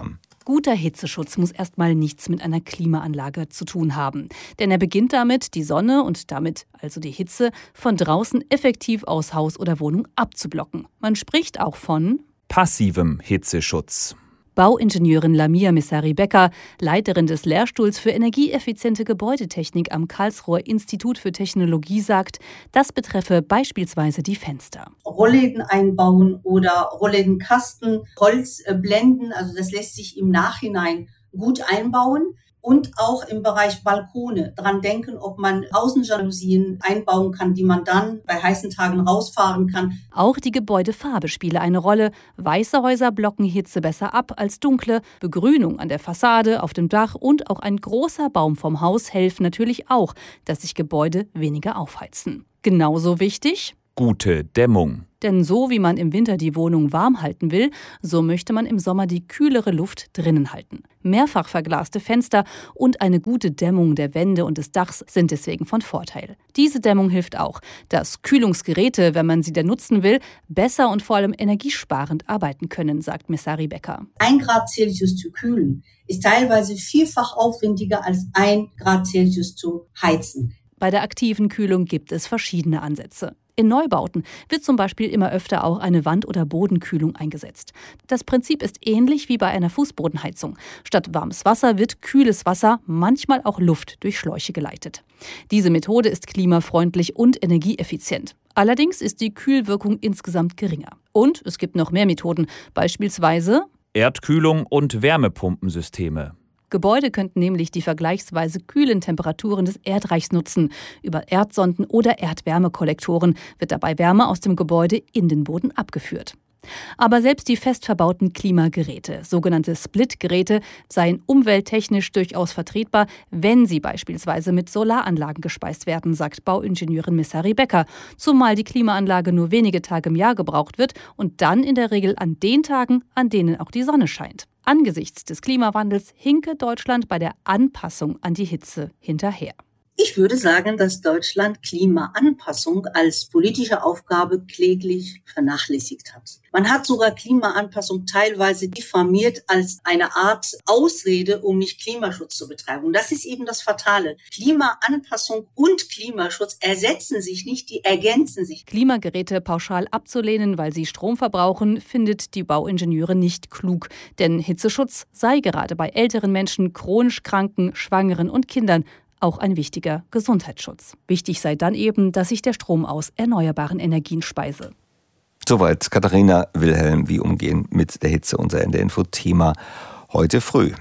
Guter Hitzeschutz muss erstmal nichts mit einer Klimaanlage zu tun haben. Denn er beginnt damit, die Sonne und damit also die Hitze von draußen effektiv aus Haus oder Wohnung abzublocken. Man spricht auch von
passivem Hitzeschutz.
Bauingenieurin Lamia Messari-Becker, Leiterin des Lehrstuhls für energieeffiziente Gebäudetechnik am Karlsruher Institut für Technologie, sagt, das betreffe beispielsweise die Fenster.
Rollläden einbauen oder Rolllädenkasten, Holzblenden, also das lässt sich im Nachhinein gut einbauen. Und auch im Bereich Balkone dran denken, ob man Außenjalousien einbauen kann, die man dann bei heißen Tagen rausfahren kann.
Auch die Gebäudefarbe spiele eine Rolle. Weiße Häuser blocken Hitze besser ab als dunkle. Begrünung an der Fassade, auf dem Dach und auch ein großer Baum vom Haus helfen natürlich auch, dass sich Gebäude weniger aufheizen. Genauso wichtig:
gute Dämmung.
Denn so wie man im Winter die Wohnung warm halten will, so möchte man im Sommer die kühlere Luft drinnen halten. Mehrfach verglaste Fenster und eine gute Dämmung der Wände und des Dachs sind deswegen von Vorteil. Diese Dämmung hilft auch, dass Kühlungsgeräte, wenn man sie denn nutzen will, besser und vor allem energiesparend arbeiten können, sagt Messari-Becker.
Ein Grad Celsius zu kühlen ist teilweise vielfach aufwendiger als ein Grad Celsius zu heizen.
Bei der aktiven Kühlung gibt es verschiedene Ansätze. In Neubauten wird zum Beispiel immer öfter auch eine Wand- oder Bodenkühlung eingesetzt. Das Prinzip ist ähnlich wie bei einer Fußbodenheizung. Statt warmes Wasser wird kühles Wasser, manchmal auch Luft, durch Schläuche geleitet. Diese Methode ist klimafreundlich und energieeffizient. Allerdings ist die Kühlwirkung insgesamt geringer. Und es gibt noch mehr Methoden, beispielsweise
Erdkühlung und Wärmepumpensysteme.
Gebäude könnten nämlich die vergleichsweise kühlen Temperaturen des Erdreichs nutzen. Über Erdsonden oder Erdwärmekollektoren wird dabei Wärme aus dem Gebäude in den Boden abgeführt. Aber selbst die fest verbauten Klimageräte, sogenannte Split-Geräte, seien umwelttechnisch durchaus vertretbar, wenn sie beispielsweise mit Solaranlagen gespeist werden, sagt Bauingenieurin Messari-Becker. Zumal die Klimaanlage nur wenige Tage im Jahr gebraucht wird und dann in der Regel an den Tagen, an denen auch die Sonne scheint. Angesichts des Klimawandels hinke Deutschland bei der Anpassung an die Hitze hinterher.
Ich würde sagen, dass Deutschland Klimaanpassung als politische Aufgabe kläglich vernachlässigt hat. Man hat sogar Klimaanpassung teilweise diffamiert als eine Art Ausrede, um nicht Klimaschutz zu betreiben. Und das ist eben das Fatale. Klimaanpassung und Klimaschutz ersetzen sich nicht, die ergänzen sich.
Klimageräte pauschal abzulehnen, weil sie Strom verbrauchen, findet die Bauingenieure nicht klug. Denn Hitzeschutz sei gerade bei älteren Menschen, chronisch Kranken, Schwangeren und Kindern auch ein wichtiger Gesundheitsschutz. Wichtig sei dann eben, dass sich der Strom aus erneuerbaren Energien speise.
Soweit Katharina Wilhelm, wie umgehen mit der Hitze, unser N D R Info-Thema heute früh.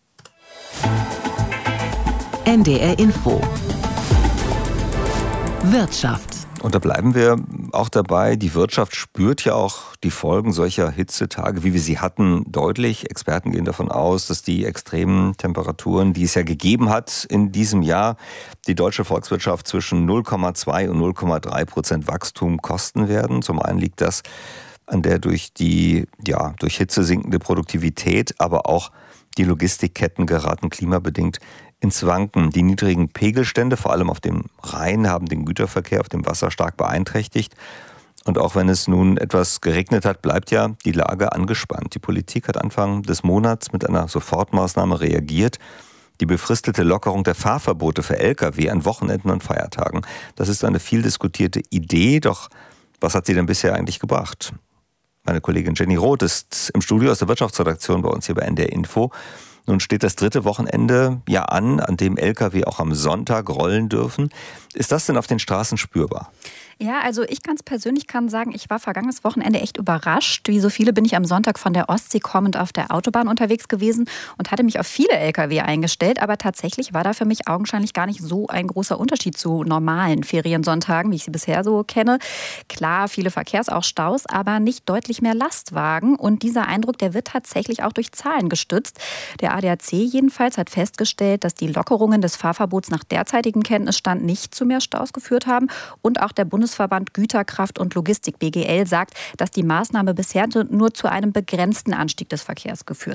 N D R Info Wirtschaft.
Und da bleiben wir auch dabei. Die Wirtschaft spürt ja auch die Folgen solcher Hitzetage, wie wir sie hatten, deutlich. Experten gehen davon aus, dass die extremen Temperaturen, die es ja gegeben hat in diesem Jahr, die deutsche Volkswirtschaft zwischen null Komma zwei und null Komma drei Prozent Wachstum kosten werden. Zum einen liegt das an der durch die, ja, durch Hitze sinkende Produktivität, aber auch die Logistikketten geraten klimabedingt ins Wanken. Die niedrigen Pegelstände, vor allem auf dem Rhein, haben den Güterverkehr auf dem Wasser stark beeinträchtigt. Und auch wenn es nun etwas geregnet hat, bleibt ja die Lage angespannt. Die Politik hat Anfang des Monats mit einer Sofortmaßnahme reagiert. Die befristete Lockerung der Fahrverbote für L K W an Wochenenden und Feiertagen. Das ist eine viel diskutierte Idee, doch was hat sie denn bisher eigentlich gebracht? Meine Kollegin Jenny Roth ist im Studio aus der Wirtschaftsredaktion bei uns hier bei N D R Info. Nun steht das dritte Wochenende ja an, an dem L K W auch am Sonntag rollen dürfen. Ist das denn auf den Straßen spürbar?
Ja, also ich ganz persönlich kann sagen, ich war vergangenes Wochenende echt überrascht. Wie so viele bin ich am Sonntag von der Ostsee kommend auf der Autobahn unterwegs gewesen und hatte mich auf viele L K W eingestellt. Aber tatsächlich war da für mich augenscheinlich gar nicht so ein großer Unterschied zu normalen Feriensonntagen, wie ich sie bisher so kenne. Klar, viele Verkehrs-, auch Staus, aber nicht deutlich mehr Lastwagen. Und dieser Eindruck, der wird tatsächlich auch durch Zahlen gestützt. Der A D A C jedenfalls hat festgestellt, dass die Lockerungen des Fahrverbots nach derzeitigem Kenntnisstand nicht zu mehr Staus geführt haben. Und auch der Bundesverband Güterkraft und Logistik B G L sagt, dass die Maßnahme bisher nur zu einem begrenzten Anstieg des Verkehrs geführt hat.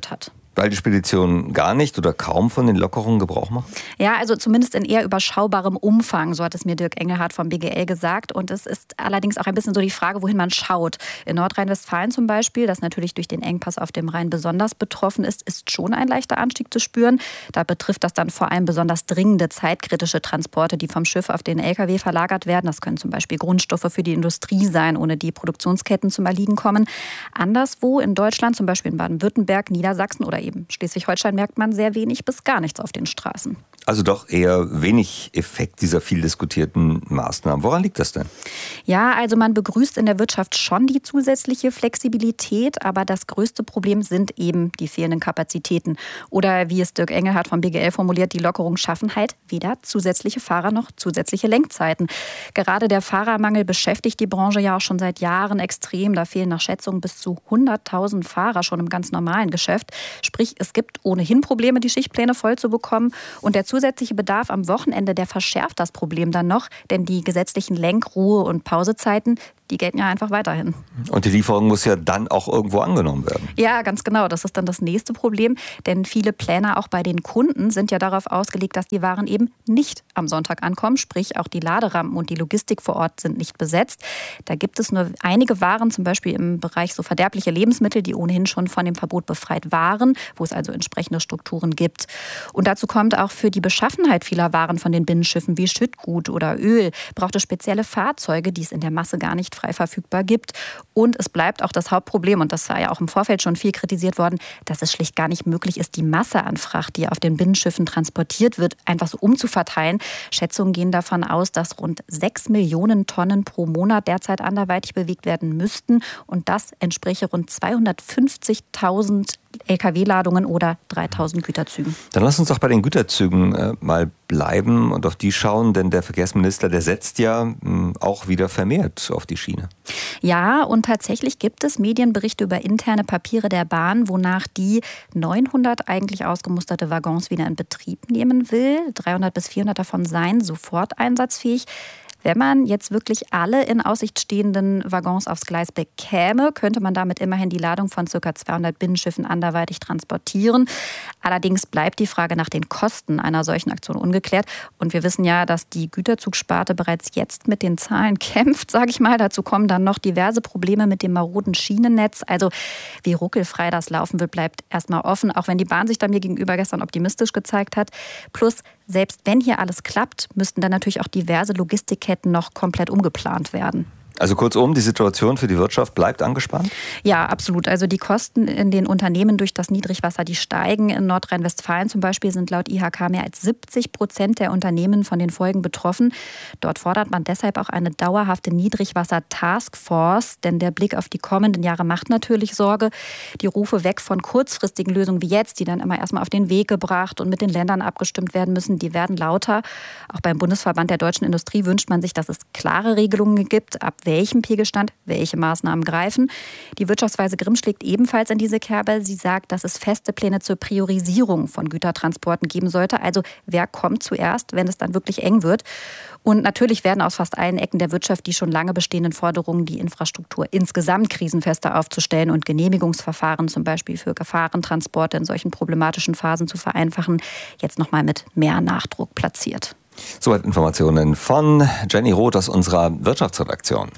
Weil die Speditionen gar nicht oder kaum von den Lockerungen Gebrauch machen?
Ja, also zumindest in eher überschaubarem Umfang, so hat es mir Dirk Engelhardt vom B G L gesagt. Und es ist allerdings auch ein bisschen so die Frage, wohin man schaut. In Nordrhein-Westfalen zum Beispiel, das natürlich durch den Engpass auf dem Rhein besonders betroffen ist, ist schon ein leichter Anstieg zu spüren. Da betrifft das dann vor allem besonders dringende, zeitkritische Transporte, die vom Schiff auf den L K W verlagert werden. Das können zum Beispiel Grundstoffe für die Industrie sein, ohne die Produktionsketten zum Erliegen kommen. Anderswo in Deutschland, zum Beispiel in Baden-Württemberg, Niedersachsen oder eben Schleswig-Holstein, merkt man sehr wenig bis gar nichts auf den Straßen.
Also doch eher wenig Effekt dieser viel diskutierten Maßnahmen. Woran liegt das denn?
Ja, also man begrüßt in der Wirtschaft schon die zusätzliche Flexibilität, aber das größte Problem sind eben die fehlenden Kapazitäten. Oder wie es Dirk Engelhardt vom B G L formuliert, die Lockerungen schaffen halt weder zusätzliche Fahrer noch zusätzliche Lenkzeiten. Gerade der Fahrermangel beschäftigt die Branche ja auch schon seit Jahren extrem. Da fehlen nach Schätzungen bis zu hunderttausend Fahrer schon im ganz normalen Geschäft. Sprich, es gibt ohnehin Probleme, die Schichtpläne voll zu bekommen. Und der zusätzliche Bedarf am Wochenende, der verschärft das Problem dann noch, denn die gesetzlichen Lenk-, Ruhe- und Pausezeiten, die gelten ja einfach weiterhin.
Und die Lieferung muss ja dann auch irgendwo angenommen werden.
Ja, ganz genau. Das ist dann das nächste Problem. Denn viele Pläne auch bei den Kunden sind ja darauf ausgelegt, dass die Waren eben nicht am Sonntag ankommen. Sprich, auch die Laderampen und die Logistik vor Ort sind nicht besetzt. Da gibt es nur einige Waren, zum Beispiel im Bereich so verderbliche Lebensmittel, die ohnehin schon von dem Verbot befreit waren, wo es also entsprechende Strukturen gibt. Und dazu kommt auch für die Beschaffenheit vieler Waren von den Binnenschiffen wie Schüttgut oder Öl, braucht es spezielle Fahrzeuge, die es in der Masse gar nicht frei verfügbar gibt. Und es bleibt auch das Hauptproblem, und das war ja auch im Vorfeld schon viel kritisiert worden, dass es schlicht gar nicht möglich ist, die Masse an Fracht, die auf den Binnenschiffen transportiert wird, einfach so umzuverteilen. Schätzungen gehen davon aus, dass rund sechs Millionen Tonnen pro Monat derzeit anderweitig bewegt werden müssten. Und das entspräche rund zweihundertfünfzigtausend L K W-Ladungen oder dreitausend Güterzügen.
Dann lass uns doch bei den Güterzügen äh, mal bleiben und auf die schauen, denn der Verkehrsminister, der setzt ja mh, auch wieder vermehrt auf die Schiene.
Ja, und tatsächlich gibt es Medienberichte über interne Papiere der Bahn, wonach die neunhundert eigentlich ausgemusterte Waggons wieder in Betrieb nehmen will. dreihundert bis vierhundert davon seien sofort einsatzfähig. Wenn man jetzt wirklich alle in Aussicht stehenden Waggons aufs Gleis bekäme, könnte man damit immerhin die Ladung von ca. zweihundert Binnenschiffen anderweitig transportieren. Allerdings bleibt die Frage nach den Kosten einer solchen Aktion ungeklärt. Und wir wissen ja, dass die Güterzugsparte bereits jetzt mit den Zahlen kämpft, sage ich mal. Dazu kommen dann noch diverse Probleme mit dem maroden Schienennetz. Also wie ruckelfrei das laufen wird, bleibt erstmal offen, auch wenn die Bahn sich da mir gegenüber gestern optimistisch gezeigt hat. Plus, selbst wenn hier alles klappt, müssten dann natürlich auch diverse Logistikketten noch komplett umgeplant werden.
Also kurzum, die Situation für die Wirtschaft bleibt angespannt?
Ja, absolut. Also die Kosten in den Unternehmen durch das Niedrigwasser, die steigen. In Nordrhein-Westfalen zum Beispiel sind laut I H K mehr als siebzig Prozent der Unternehmen von den Folgen betroffen. Dort fordert man deshalb auch eine dauerhafte Niedrigwasser-Taskforce, denn der Blick auf die kommenden Jahre macht natürlich Sorge. Die Rufe weg von kurzfristigen Lösungen wie jetzt, die dann immer erstmal auf den Weg gebracht und mit den Ländern abgestimmt werden müssen, die werden lauter. Auch beim Bundesverband der deutschen Industrie wünscht man sich, dass es klare Regelungen gibt, ab welchem Pegelstand welche Maßnahmen greifen. Die Wirtschaftsweise Grimm schlägt ebenfalls in diese Kerbe. Sie sagt, dass es feste Pläne zur Priorisierung von Gütertransporten geben sollte. Also wer kommt zuerst, wenn es dann wirklich eng wird? Und natürlich werden aus fast allen Ecken der Wirtschaft die schon lange bestehenden Forderungen, die Infrastruktur insgesamt krisenfester aufzustellen und Genehmigungsverfahren zum Beispiel für Gefahrentransporte in solchen problematischen Phasen zu vereinfachen, jetzt nochmal mit mehr Nachdruck platziert.
Soweit Informationen von Jenny Roth aus unserer Wirtschaftsredaktion.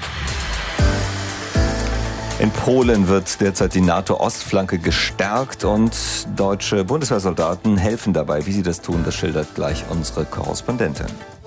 In Polen wird derzeit die NATO-Ostflanke gestärkt und deutsche Bundeswehrsoldaten helfen dabei. Wie sie das tun, das schildert gleich unsere Korrespondentin.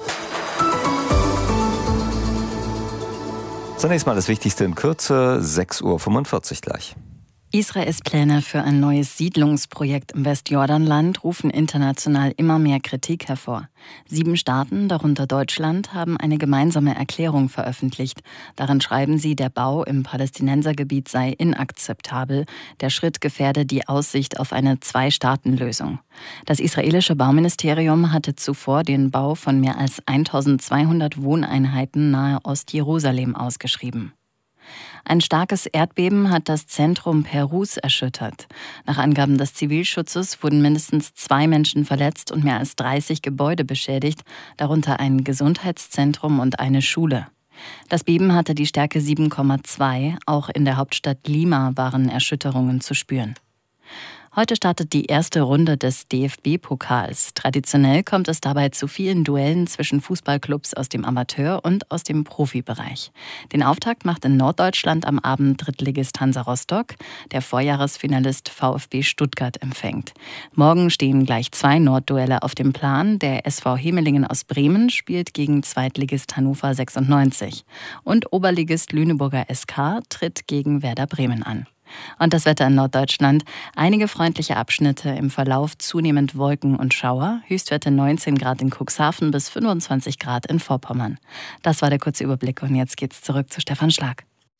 Zunächst mal das Wichtigste in Kürze, sechs Uhr fünfundvierzig gleich.
Israels Pläne für ein neues Siedlungsprojekt im Westjordanland rufen international immer mehr Kritik hervor. Sieben Staaten, darunter Deutschland, haben eine gemeinsame Erklärung veröffentlicht. Darin schreiben sie, der Bau im Palästinensergebiet sei inakzeptabel. Der Schritt gefährde die Aussicht auf eine Zwei-Staaten-Lösung. Das israelische Bauministerium hatte zuvor den Bau von mehr als eintausendzweihundert Wohneinheiten nahe Ostjerusalem ausgeschrieben. Ein starkes Erdbeben hat das Zentrum Perus erschüttert. Nach Angaben des Zivilschutzes wurden mindestens zwei Menschen verletzt und mehr als dreißig Gebäude beschädigt, darunter ein Gesundheitszentrum und eine Schule. Das Beben hatte die Stärke sieben Komma zwei. Auch in der Hauptstadt Lima waren Erschütterungen zu spüren. Heute startet die erste Runde des D F B-Pokals. Traditionell kommt es dabei zu vielen Duellen zwischen Fußballclubs aus dem Amateur- und aus dem Profibereich. Den Auftakt macht in Norddeutschland am Abend Drittligist Hansa Rostock, der Vorjahresfinalist VfB Stuttgart empfängt. Morgen stehen gleich zwei Nordduelle auf dem Plan. Der S V Hemelingen aus Bremen spielt gegen Zweitligist Hannover sechsundneunzig. Und Oberligist Lüneburger S K tritt gegen Werder Bremen an. Und das Wetter in Norddeutschland. Einige freundliche Abschnitte, im Verlauf zunehmend Wolken und Schauer. Höchstwerte neunzehn Grad in Cuxhaven bis fünfundzwanzig Grad in Vorpommern. Das war der kurze Überblick und jetzt geht's zurück zu Stefan Schlag.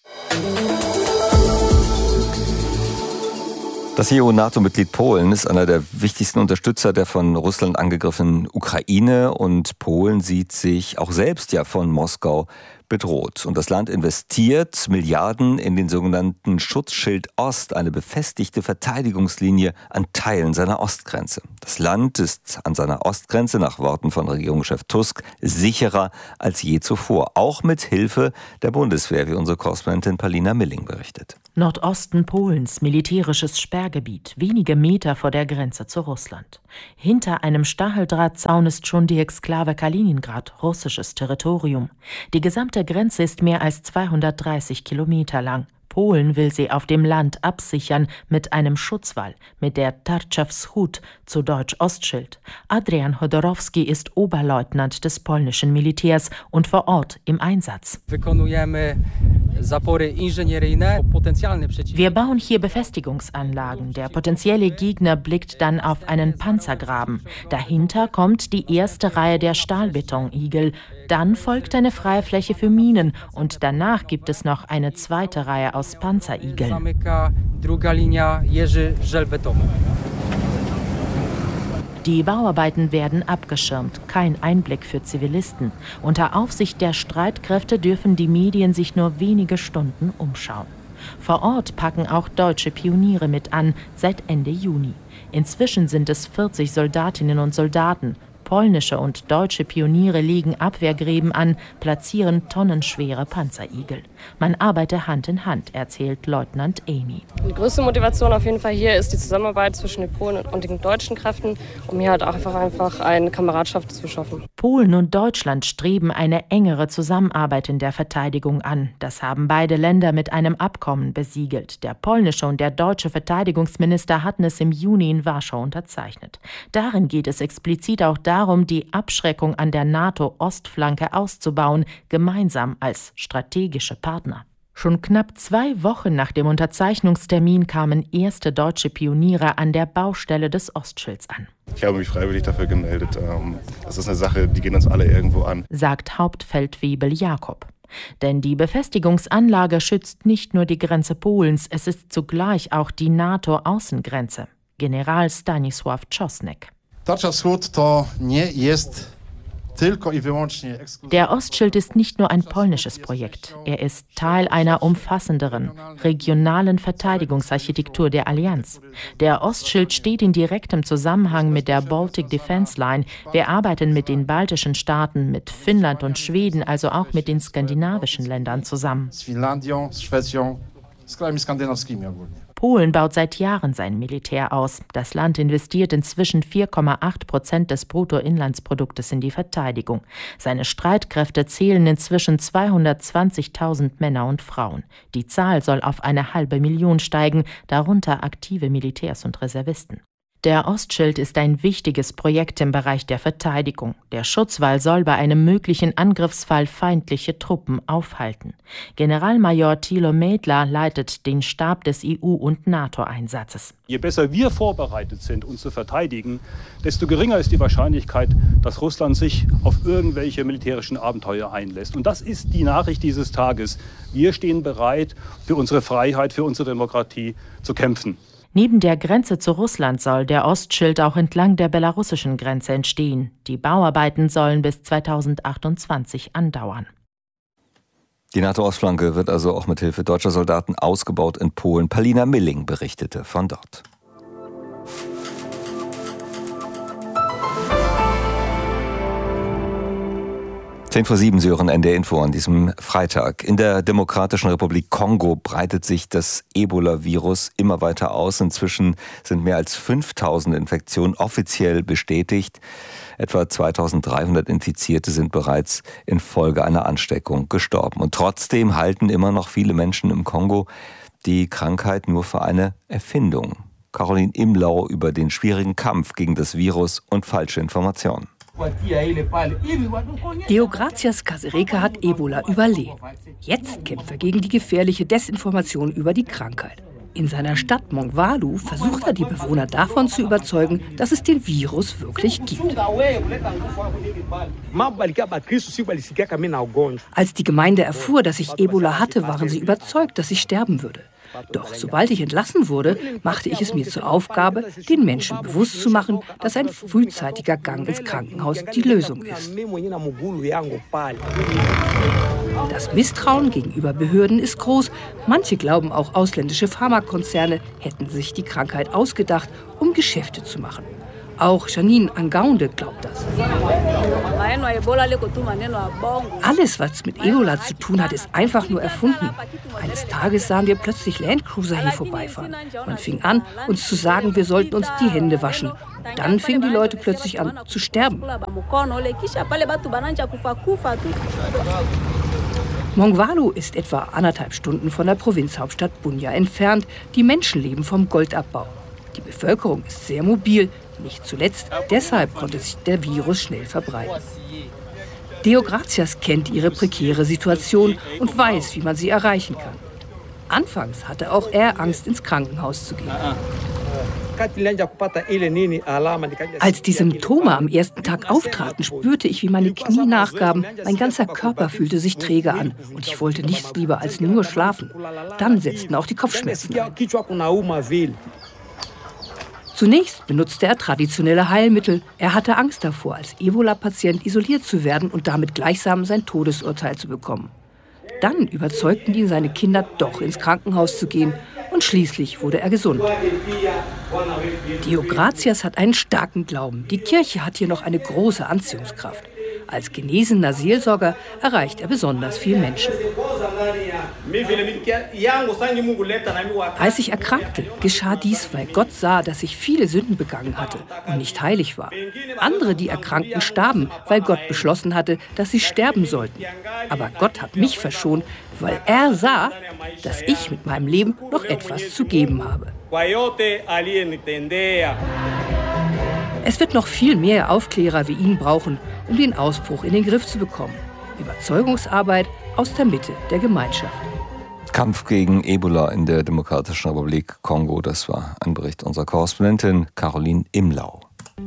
Das E U-NATO-Mitglied Polen ist einer der wichtigsten Unterstützer der von Russland angegriffenen Ukraine und Polen sieht sich auch selbst ja von Moskau bedroht. Und das Land investiert Milliarden in den sogenannten Schutzschild Ost, eine befestigte Verteidigungslinie an Teilen seiner Ostgrenze. Das Land ist an seiner Ostgrenze, nach Worten von Regierungschef Tusk, sicherer als je zuvor. Auch mit Hilfe der Bundeswehr, wie unsere Korrespondentin Palina Milling berichtet.
Nordosten Polens, militärisches Sperrgebiet, wenige Meter vor der Grenze zu Russland. Hinter einem Stacheldrahtzaun ist schon die Exklave Kaliningrad, russisches Territorium. Die gesamte Grenze ist mehr als zweihundertdreißig Kilometer lang. Polen will sie auf dem Land absichern mit einem Schutzwall, mit der Tarczewschód, zu Deutsch Ostschild. Adrian Chodorowski ist Oberleutnant des polnischen Militärs und vor Ort im Einsatz. Wir bauen hier Befestigungsanlagen. Der potenzielle Gegner blickt dann auf einen Panzergraben. Dahinter kommt die erste Reihe der Stahlbetonigel. Dann folgt eine freie Fläche für Minen und danach gibt es noch eine zweite Reihe aus Panzerigeln. Die Bauarbeiten werden abgeschirmt, kein Einblick für Zivilisten. Unter Aufsicht der Streitkräfte dürfen die Medien sich nur wenige Stunden umschauen. Vor Ort packen auch deutsche Pioniere mit an, seit Ende Juni. Inzwischen sind es vierzig Soldatinnen und Soldaten. Polnische und deutsche Pioniere legen Abwehrgräben an, platzieren tonnenschwere Panzerigel. Man arbeite Hand in Hand, erzählt Leutnant Amy.
Die größte Motivation auf jeden Fall hier ist die Zusammenarbeit zwischen den Polen und den deutschen Kräften, um hier halt auch einfach, einfach eine Kameradschaft zu schaffen.
Polen und Deutschland streben eine engere Zusammenarbeit in der Verteidigung an. Das haben beide Länder mit einem Abkommen besiegelt. Der polnische und der deutsche Verteidigungsminister hatten es im Juni in Warschau unterzeichnet. Darin geht es explizit auch darum, darum, die Abschreckung an der NATO-Ostflanke auszubauen, gemeinsam als strategische Partner. Schon knapp zwei Wochen nach dem Unterzeichnungstermin kamen erste deutsche Pioniere an der Baustelle des Ostschilds an.
Ich habe mich freiwillig dafür gemeldet. Das ist eine Sache, die gehen uns alle irgendwo an,
sagt Hauptfeldwebel Jakob. Denn die Befestigungsanlage schützt nicht nur die Grenze Polens, es ist zugleich auch die NATO-Außengrenze. General Stanisław Czosnek. Der Ostschild ist nicht nur ein polnisches Projekt. Er ist Teil einer umfassenderen, regionalen Verteidigungsarchitektur der Allianz. Der Ostschild steht in direktem Zusammenhang mit der Baltic Defense Line. Wir arbeiten mit den baltischen Staaten, mit Finnland und Schweden, also auch mit den skandinavischen Ländern zusammen. Polen baut seit Jahren sein Militär aus. Das Land investiert inzwischen vier Komma acht Prozent des Bruttoinlandsproduktes in die Verteidigung. Seine Streitkräfte zählen inzwischen zweihundertzwanzigtausend Männer und Frauen. Die Zahl soll auf eine halbe Million steigen, darunter aktive Militärs und Reservisten. Der Ostschild ist ein wichtiges Projekt im Bereich der Verteidigung. Der Schutzwall soll bei einem möglichen Angriffsfall feindliche Truppen aufhalten. Generalmajor Thilo Mädler leitet den Stab des E U- und NATO-Einsatzes.
Je besser wir vorbereitet sind, uns zu verteidigen, desto geringer ist die Wahrscheinlichkeit, dass Russland sich auf irgendwelche militärischen Abenteuer einlässt. Und das ist die Nachricht dieses Tages. Wir stehen bereit, für unsere Freiheit, für unsere Demokratie zu kämpfen.
Neben der Grenze zu Russland soll der Ostschild auch entlang der belarussischen Grenze entstehen. Die Bauarbeiten sollen bis zweitausendachtundzwanzig andauern.
Die NATO-Ostflanke wird also auch mit Hilfe deutscher Soldaten ausgebaut in Polen. Palina Milling berichtete von dort. zehn vor sieben, Sie hören N D R Info an diesem Freitag. In der Demokratischen Republik Kongo breitet sich das Ebola-Virus immer weiter aus. Inzwischen sind mehr als fünftausend Infektionen offiziell bestätigt. Etwa zweitausenddreihundert Infizierte sind bereits infolge einer Ansteckung gestorben. Und trotzdem halten immer noch viele Menschen im Kongo die Krankheit nur für eine Erfindung. Caroline Imlau über den schwierigen Kampf gegen das Virus und falsche Informationen.
Deogracias Kasereka hat Ebola überlebt. Jetzt kämpft er gegen die gefährliche Desinformation über die Krankheit. In seiner Stadt Mongwalu versucht er, die Bewohner davon zu überzeugen, dass es den Virus wirklich gibt. Als die Gemeinde erfuhr, dass ich Ebola hatte, waren sie überzeugt, dass ich sterben würde. Doch sobald ich entlassen wurde, machte ich es mir zur Aufgabe, den Menschen bewusst zu machen, dass ein frühzeitiger Gang ins Krankenhaus die Lösung ist. Das Misstrauen gegenüber Behörden ist groß. Manche glauben, auch ausländische Pharmakonzerne hätten sich die Krankheit ausgedacht, um Geschäfte zu machen. Auch Janine Angaunde glaubt das. Alles, was mit Ebola zu tun hat, ist einfach nur erfunden. Eines Tages sahen wir plötzlich Landcruiser hier vorbeifahren. Man fing an, uns zu sagen, wir sollten uns die Hände waschen. Und dann fingen die Leute plötzlich an zu sterben. Mongwalu ist etwa anderthalb Stunden von der Provinzhauptstadt Bunia entfernt. Die Menschen leben vom Goldabbau. Die Bevölkerung ist sehr mobil. Nicht zuletzt deshalb konnte sich der Virus schnell verbreiten. Deogracias kennt ihre prekäre Situation und weiß, wie man sie erreichen kann. Anfangs hatte auch er Angst, ins Krankenhaus zu gehen. Als die Symptome am ersten Tag auftraten, spürte ich, wie meine Knie nachgaben. Mein ganzer Körper fühlte sich träge an und ich wollte nichts lieber als nur schlafen. Dann setzten auch die Kopfschmerzen ein. Zunächst benutzte er traditionelle Heilmittel. Er hatte Angst davor, als Ebola-Patient isoliert zu werden und damit gleichsam sein Todesurteil zu bekommen. Dann überzeugten ihn seine Kinder, doch ins Krankenhaus zu gehen. Und schließlich wurde er gesund. Deogracias hat einen starken Glauben. Die Kirche hat hier noch eine große Anziehungskraft. Als genesener Seelsorger erreicht er besonders viele Menschen. Als ich erkrankte, geschah dies, weil Gott sah, dass ich viele Sünden begangen hatte und nicht heilig war. Andere, die erkrankten, starben, weil Gott beschlossen hatte, dass sie sterben sollten. Aber Gott hat mich verschont, weil er sah, dass ich mit meinem Leben noch etwas zu geben habe. Es wird noch viel mehr Aufklärer wie ihn brauchen, um den Ausbruch in den Griff zu bekommen. Überzeugungsarbeit aus der Mitte der Gemeinschaft.
Kampf gegen Ebola in der Demokratischen Republik Kongo, das war ein Bericht unserer Korrespondentin Caroline Imlau.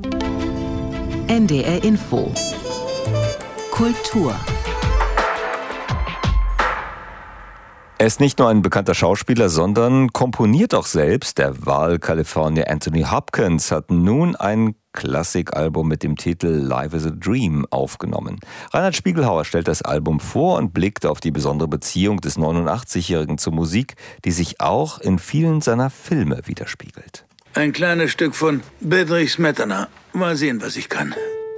N D R Info. Kultur.
Er ist nicht nur ein bekannter Schauspieler, sondern komponiert auch selbst. Der Wahlkalifornier Anthony Hopkins hat nun ein Klassikalbum mit dem Titel Life is a Dream aufgenommen. Reinhard Spiegelhauer stellt das Album vor und blickt auf die besondere Beziehung des neunundachtzigjährigen zur Musik, die sich auch in vielen seiner Filme widerspiegelt.
Ein kleines Stück von Bedřich Smetana. Mal sehen, was ich kann.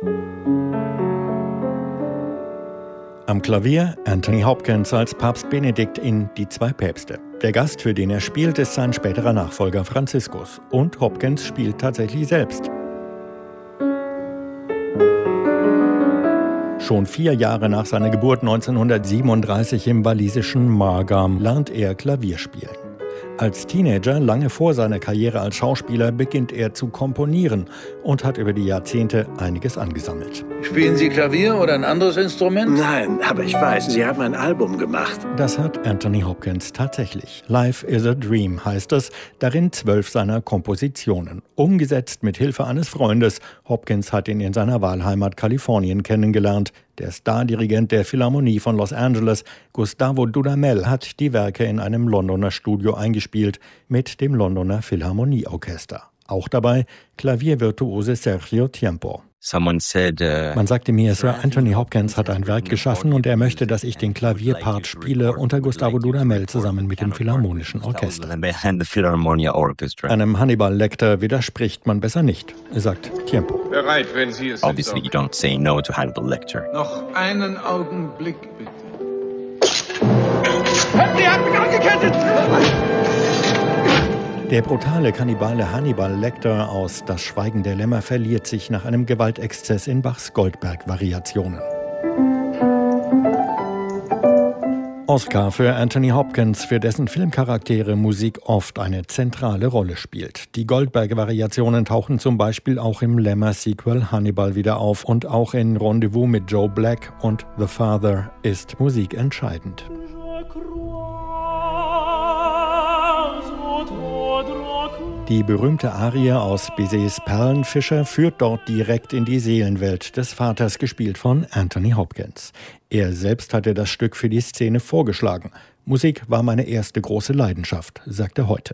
Am Klavier Anthony Hopkins als Papst Benedikt in Die zwei Päpste. Der Gast, für den er spielt, ist sein späterer Nachfolger Franziskus. Und Hopkins spielt tatsächlich selbst. Schon vier Jahre nach seiner Geburt neunzehnhundertsiebenunddreißig im walisischen Margam lernt er Klavier spielen. Als Teenager, lange vor seiner Karriere als Schauspieler, beginnt er zu komponieren und hat über die Jahrzehnte einiges angesammelt.
Spielen Sie Klavier oder ein anderes Instrument?
Nein, aber ich weiß, Sie haben ein Album gemacht.
Das hat Anthony Hopkins tatsächlich. Life is a Dream heißt es, darin zwölf seiner Kompositionen. Umgesetzt mit Hilfe eines Freundes. Hopkins hat ihn in seiner Wahlheimat Kalifornien kennengelernt. Der Stardirigent der Philharmonie von Los Angeles, Gustavo Dudamel, hat die Werke in einem Londoner Studio eingespielt mit dem Londoner Philharmonieorchester. Auch dabei Klaviervirtuose Sergio Tiempo.
Said, uh,
Man sagte mir, Sir Anthony Hopkins hat ein Werk geschaffen und er möchte, dass ich den Klavierpart spiele unter Gustavo Dudamel zusammen mit dem Philharmonischen Orchester. Einem Hannibal Lecter widerspricht man besser nicht, sagt Tiempo.
Bereit, wenn Sie es
Obviously you don't say no to Hannibal Lecter.
Noch einen Augenblick, bitte. Sie hat mich angekettet!
Der brutale Kannibale Hannibal Lecter aus Das Schweigen der Lämmer verliert sich nach einem Gewaltexzess in Bachs Goldberg-Variationen. Oscar für Anthony Hopkins, für dessen Filmcharaktere Musik oft eine zentrale Rolle spielt. Die Goldberg-Variationen tauchen zum Beispiel auch im Lämmer-Sequel Hannibal wieder auf und auch in Rendezvous mit Joe Black und The Father ist Musik entscheidend. Die berühmte Arie aus Bizets Perlenfischer führt dort direkt in die Seelenwelt des Vaters, gespielt von Anthony Hopkins. Er selbst hatte das Stück für die Szene vorgeschlagen. Musik war meine erste große Leidenschaft, sagt er heute.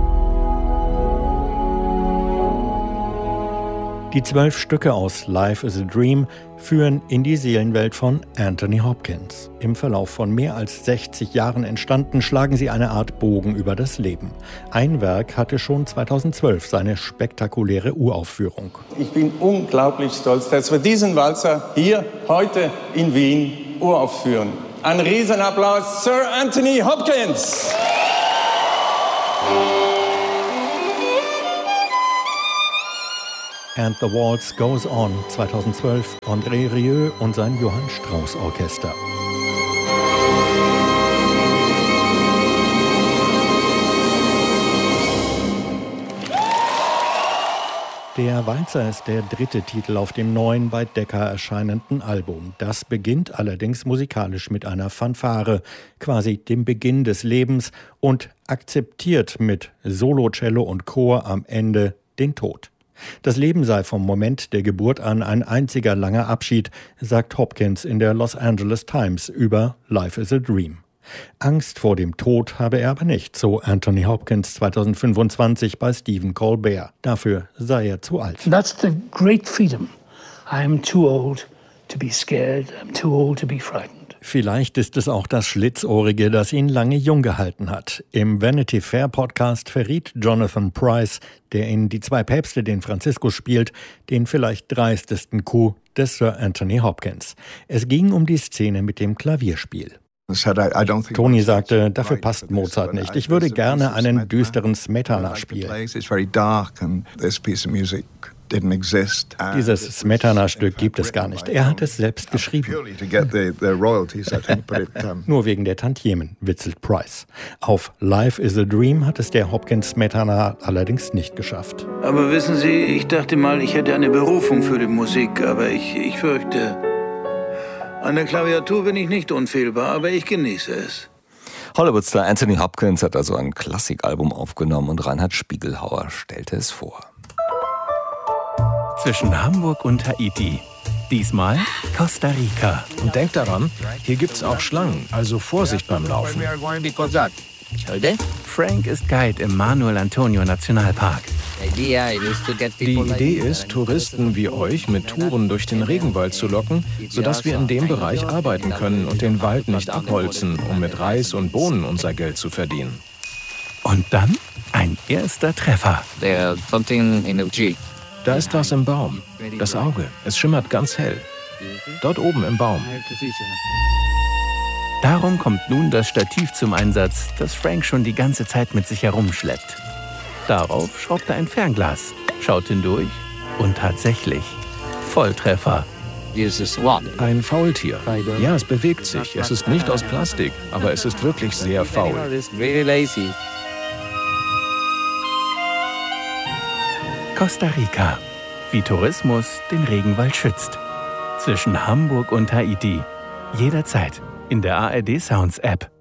Die zwölf Stücke aus Life is a Dream führen in die Seelenwelt von Anthony Hopkins. Im Verlauf von mehr als sechzig Jahren entstanden, schlagen sie eine Art Bogen über das Leben. Ein Werk hatte schon zweitausendzwölf seine spektakuläre Uraufführung.
Ich bin unglaublich stolz, dass wir diesen Walzer hier heute in Wien uraufführen. Ein Riesenapplaus, Sir Anthony Hopkins!
And the Waltz Goes On, zweitausendzwölf, André Rieu und sein Johann Strauss Orchester. Der Walzer ist der dritte Titel auf dem neuen, bei Decca erscheinenden Album. Das beginnt allerdings musikalisch mit einer Fanfare, quasi dem Beginn des Lebens, und akzeptiert mit Solo-Cello und Chor am Ende den Tod. Das Leben sei vom Moment der Geburt an ein einziger langer Abschied, sagt Hopkins in der Los Angeles Times über Life is a Dream. Angst vor dem Tod habe er aber nicht, so Anthony Hopkins zweitausendfünfundzwanzig bei Stephen Colbert. Dafür sei er zu alt.
That's the great freedom. I am too old to be scared. I'm too old to be frightened.
Vielleicht ist es auch das Schlitzohrige, das ihn lange jung gehalten hat. Im Vanity Fair Podcast verriet Jonathan Pryce, der in Die zwei Päpste den Franziskus spielt, den vielleicht dreistesten Coup des Sir Anthony Hopkins. Es ging um die Szene mit dem Klavierspiel. Tony sagte, dafür passt Mozart nicht. Ich würde gerne einen düsteren Smetana spielen. Dieses Smetana-Stück gibt es gar nicht. Er hat es selbst geschrieben. Nur wegen der Tantiemen, witzelt Pryce. Auf Life is a Dream hat es der Hopkins-Smetana allerdings nicht geschafft.
Aber wissen Sie, ich dachte mal, ich hätte eine Berufung für die Musik, aber ich, ich fürchte, an der Klaviatur bin ich nicht unfehlbar, aber ich genieße es.
Hollywood-Star Anthony Hopkins hat also ein Klassikalbum aufgenommen und Reinhard Spiegelhauer stellte es vor.
Zwischen Hamburg und Haiti. Diesmal Costa Rica.
Und denkt daran, hier gibt's auch Schlangen, also Vorsicht beim Laufen.
Frank ist Guide im Manuel Antonio Nationalpark.
Die Idee ist, Touristen wie euch mit Touren durch den Regenwald zu locken, sodass wir in dem Bereich arbeiten können und den Wald nicht abholzen, um mit Reis und Bohnen unser Geld zu verdienen.
Und dann ein erster Treffer.
Da ist was im Baum. Das Auge. Es schimmert ganz hell. Dort oben im Baum.
Darum kommt nun das Stativ zum Einsatz, das Frank schon die ganze Zeit mit sich herumschleppt. Darauf schraubt er ein Fernglas, schaut hindurch und tatsächlich Volltreffer.
Ein Faultier. Ja, es bewegt sich. Es ist nicht aus Plastik, aber es ist wirklich sehr faul.
Costa Rica. Wie Tourismus den Regenwald schützt. Zwischen Hamburg und Haiti. Jederzeit in der A R D Sounds App.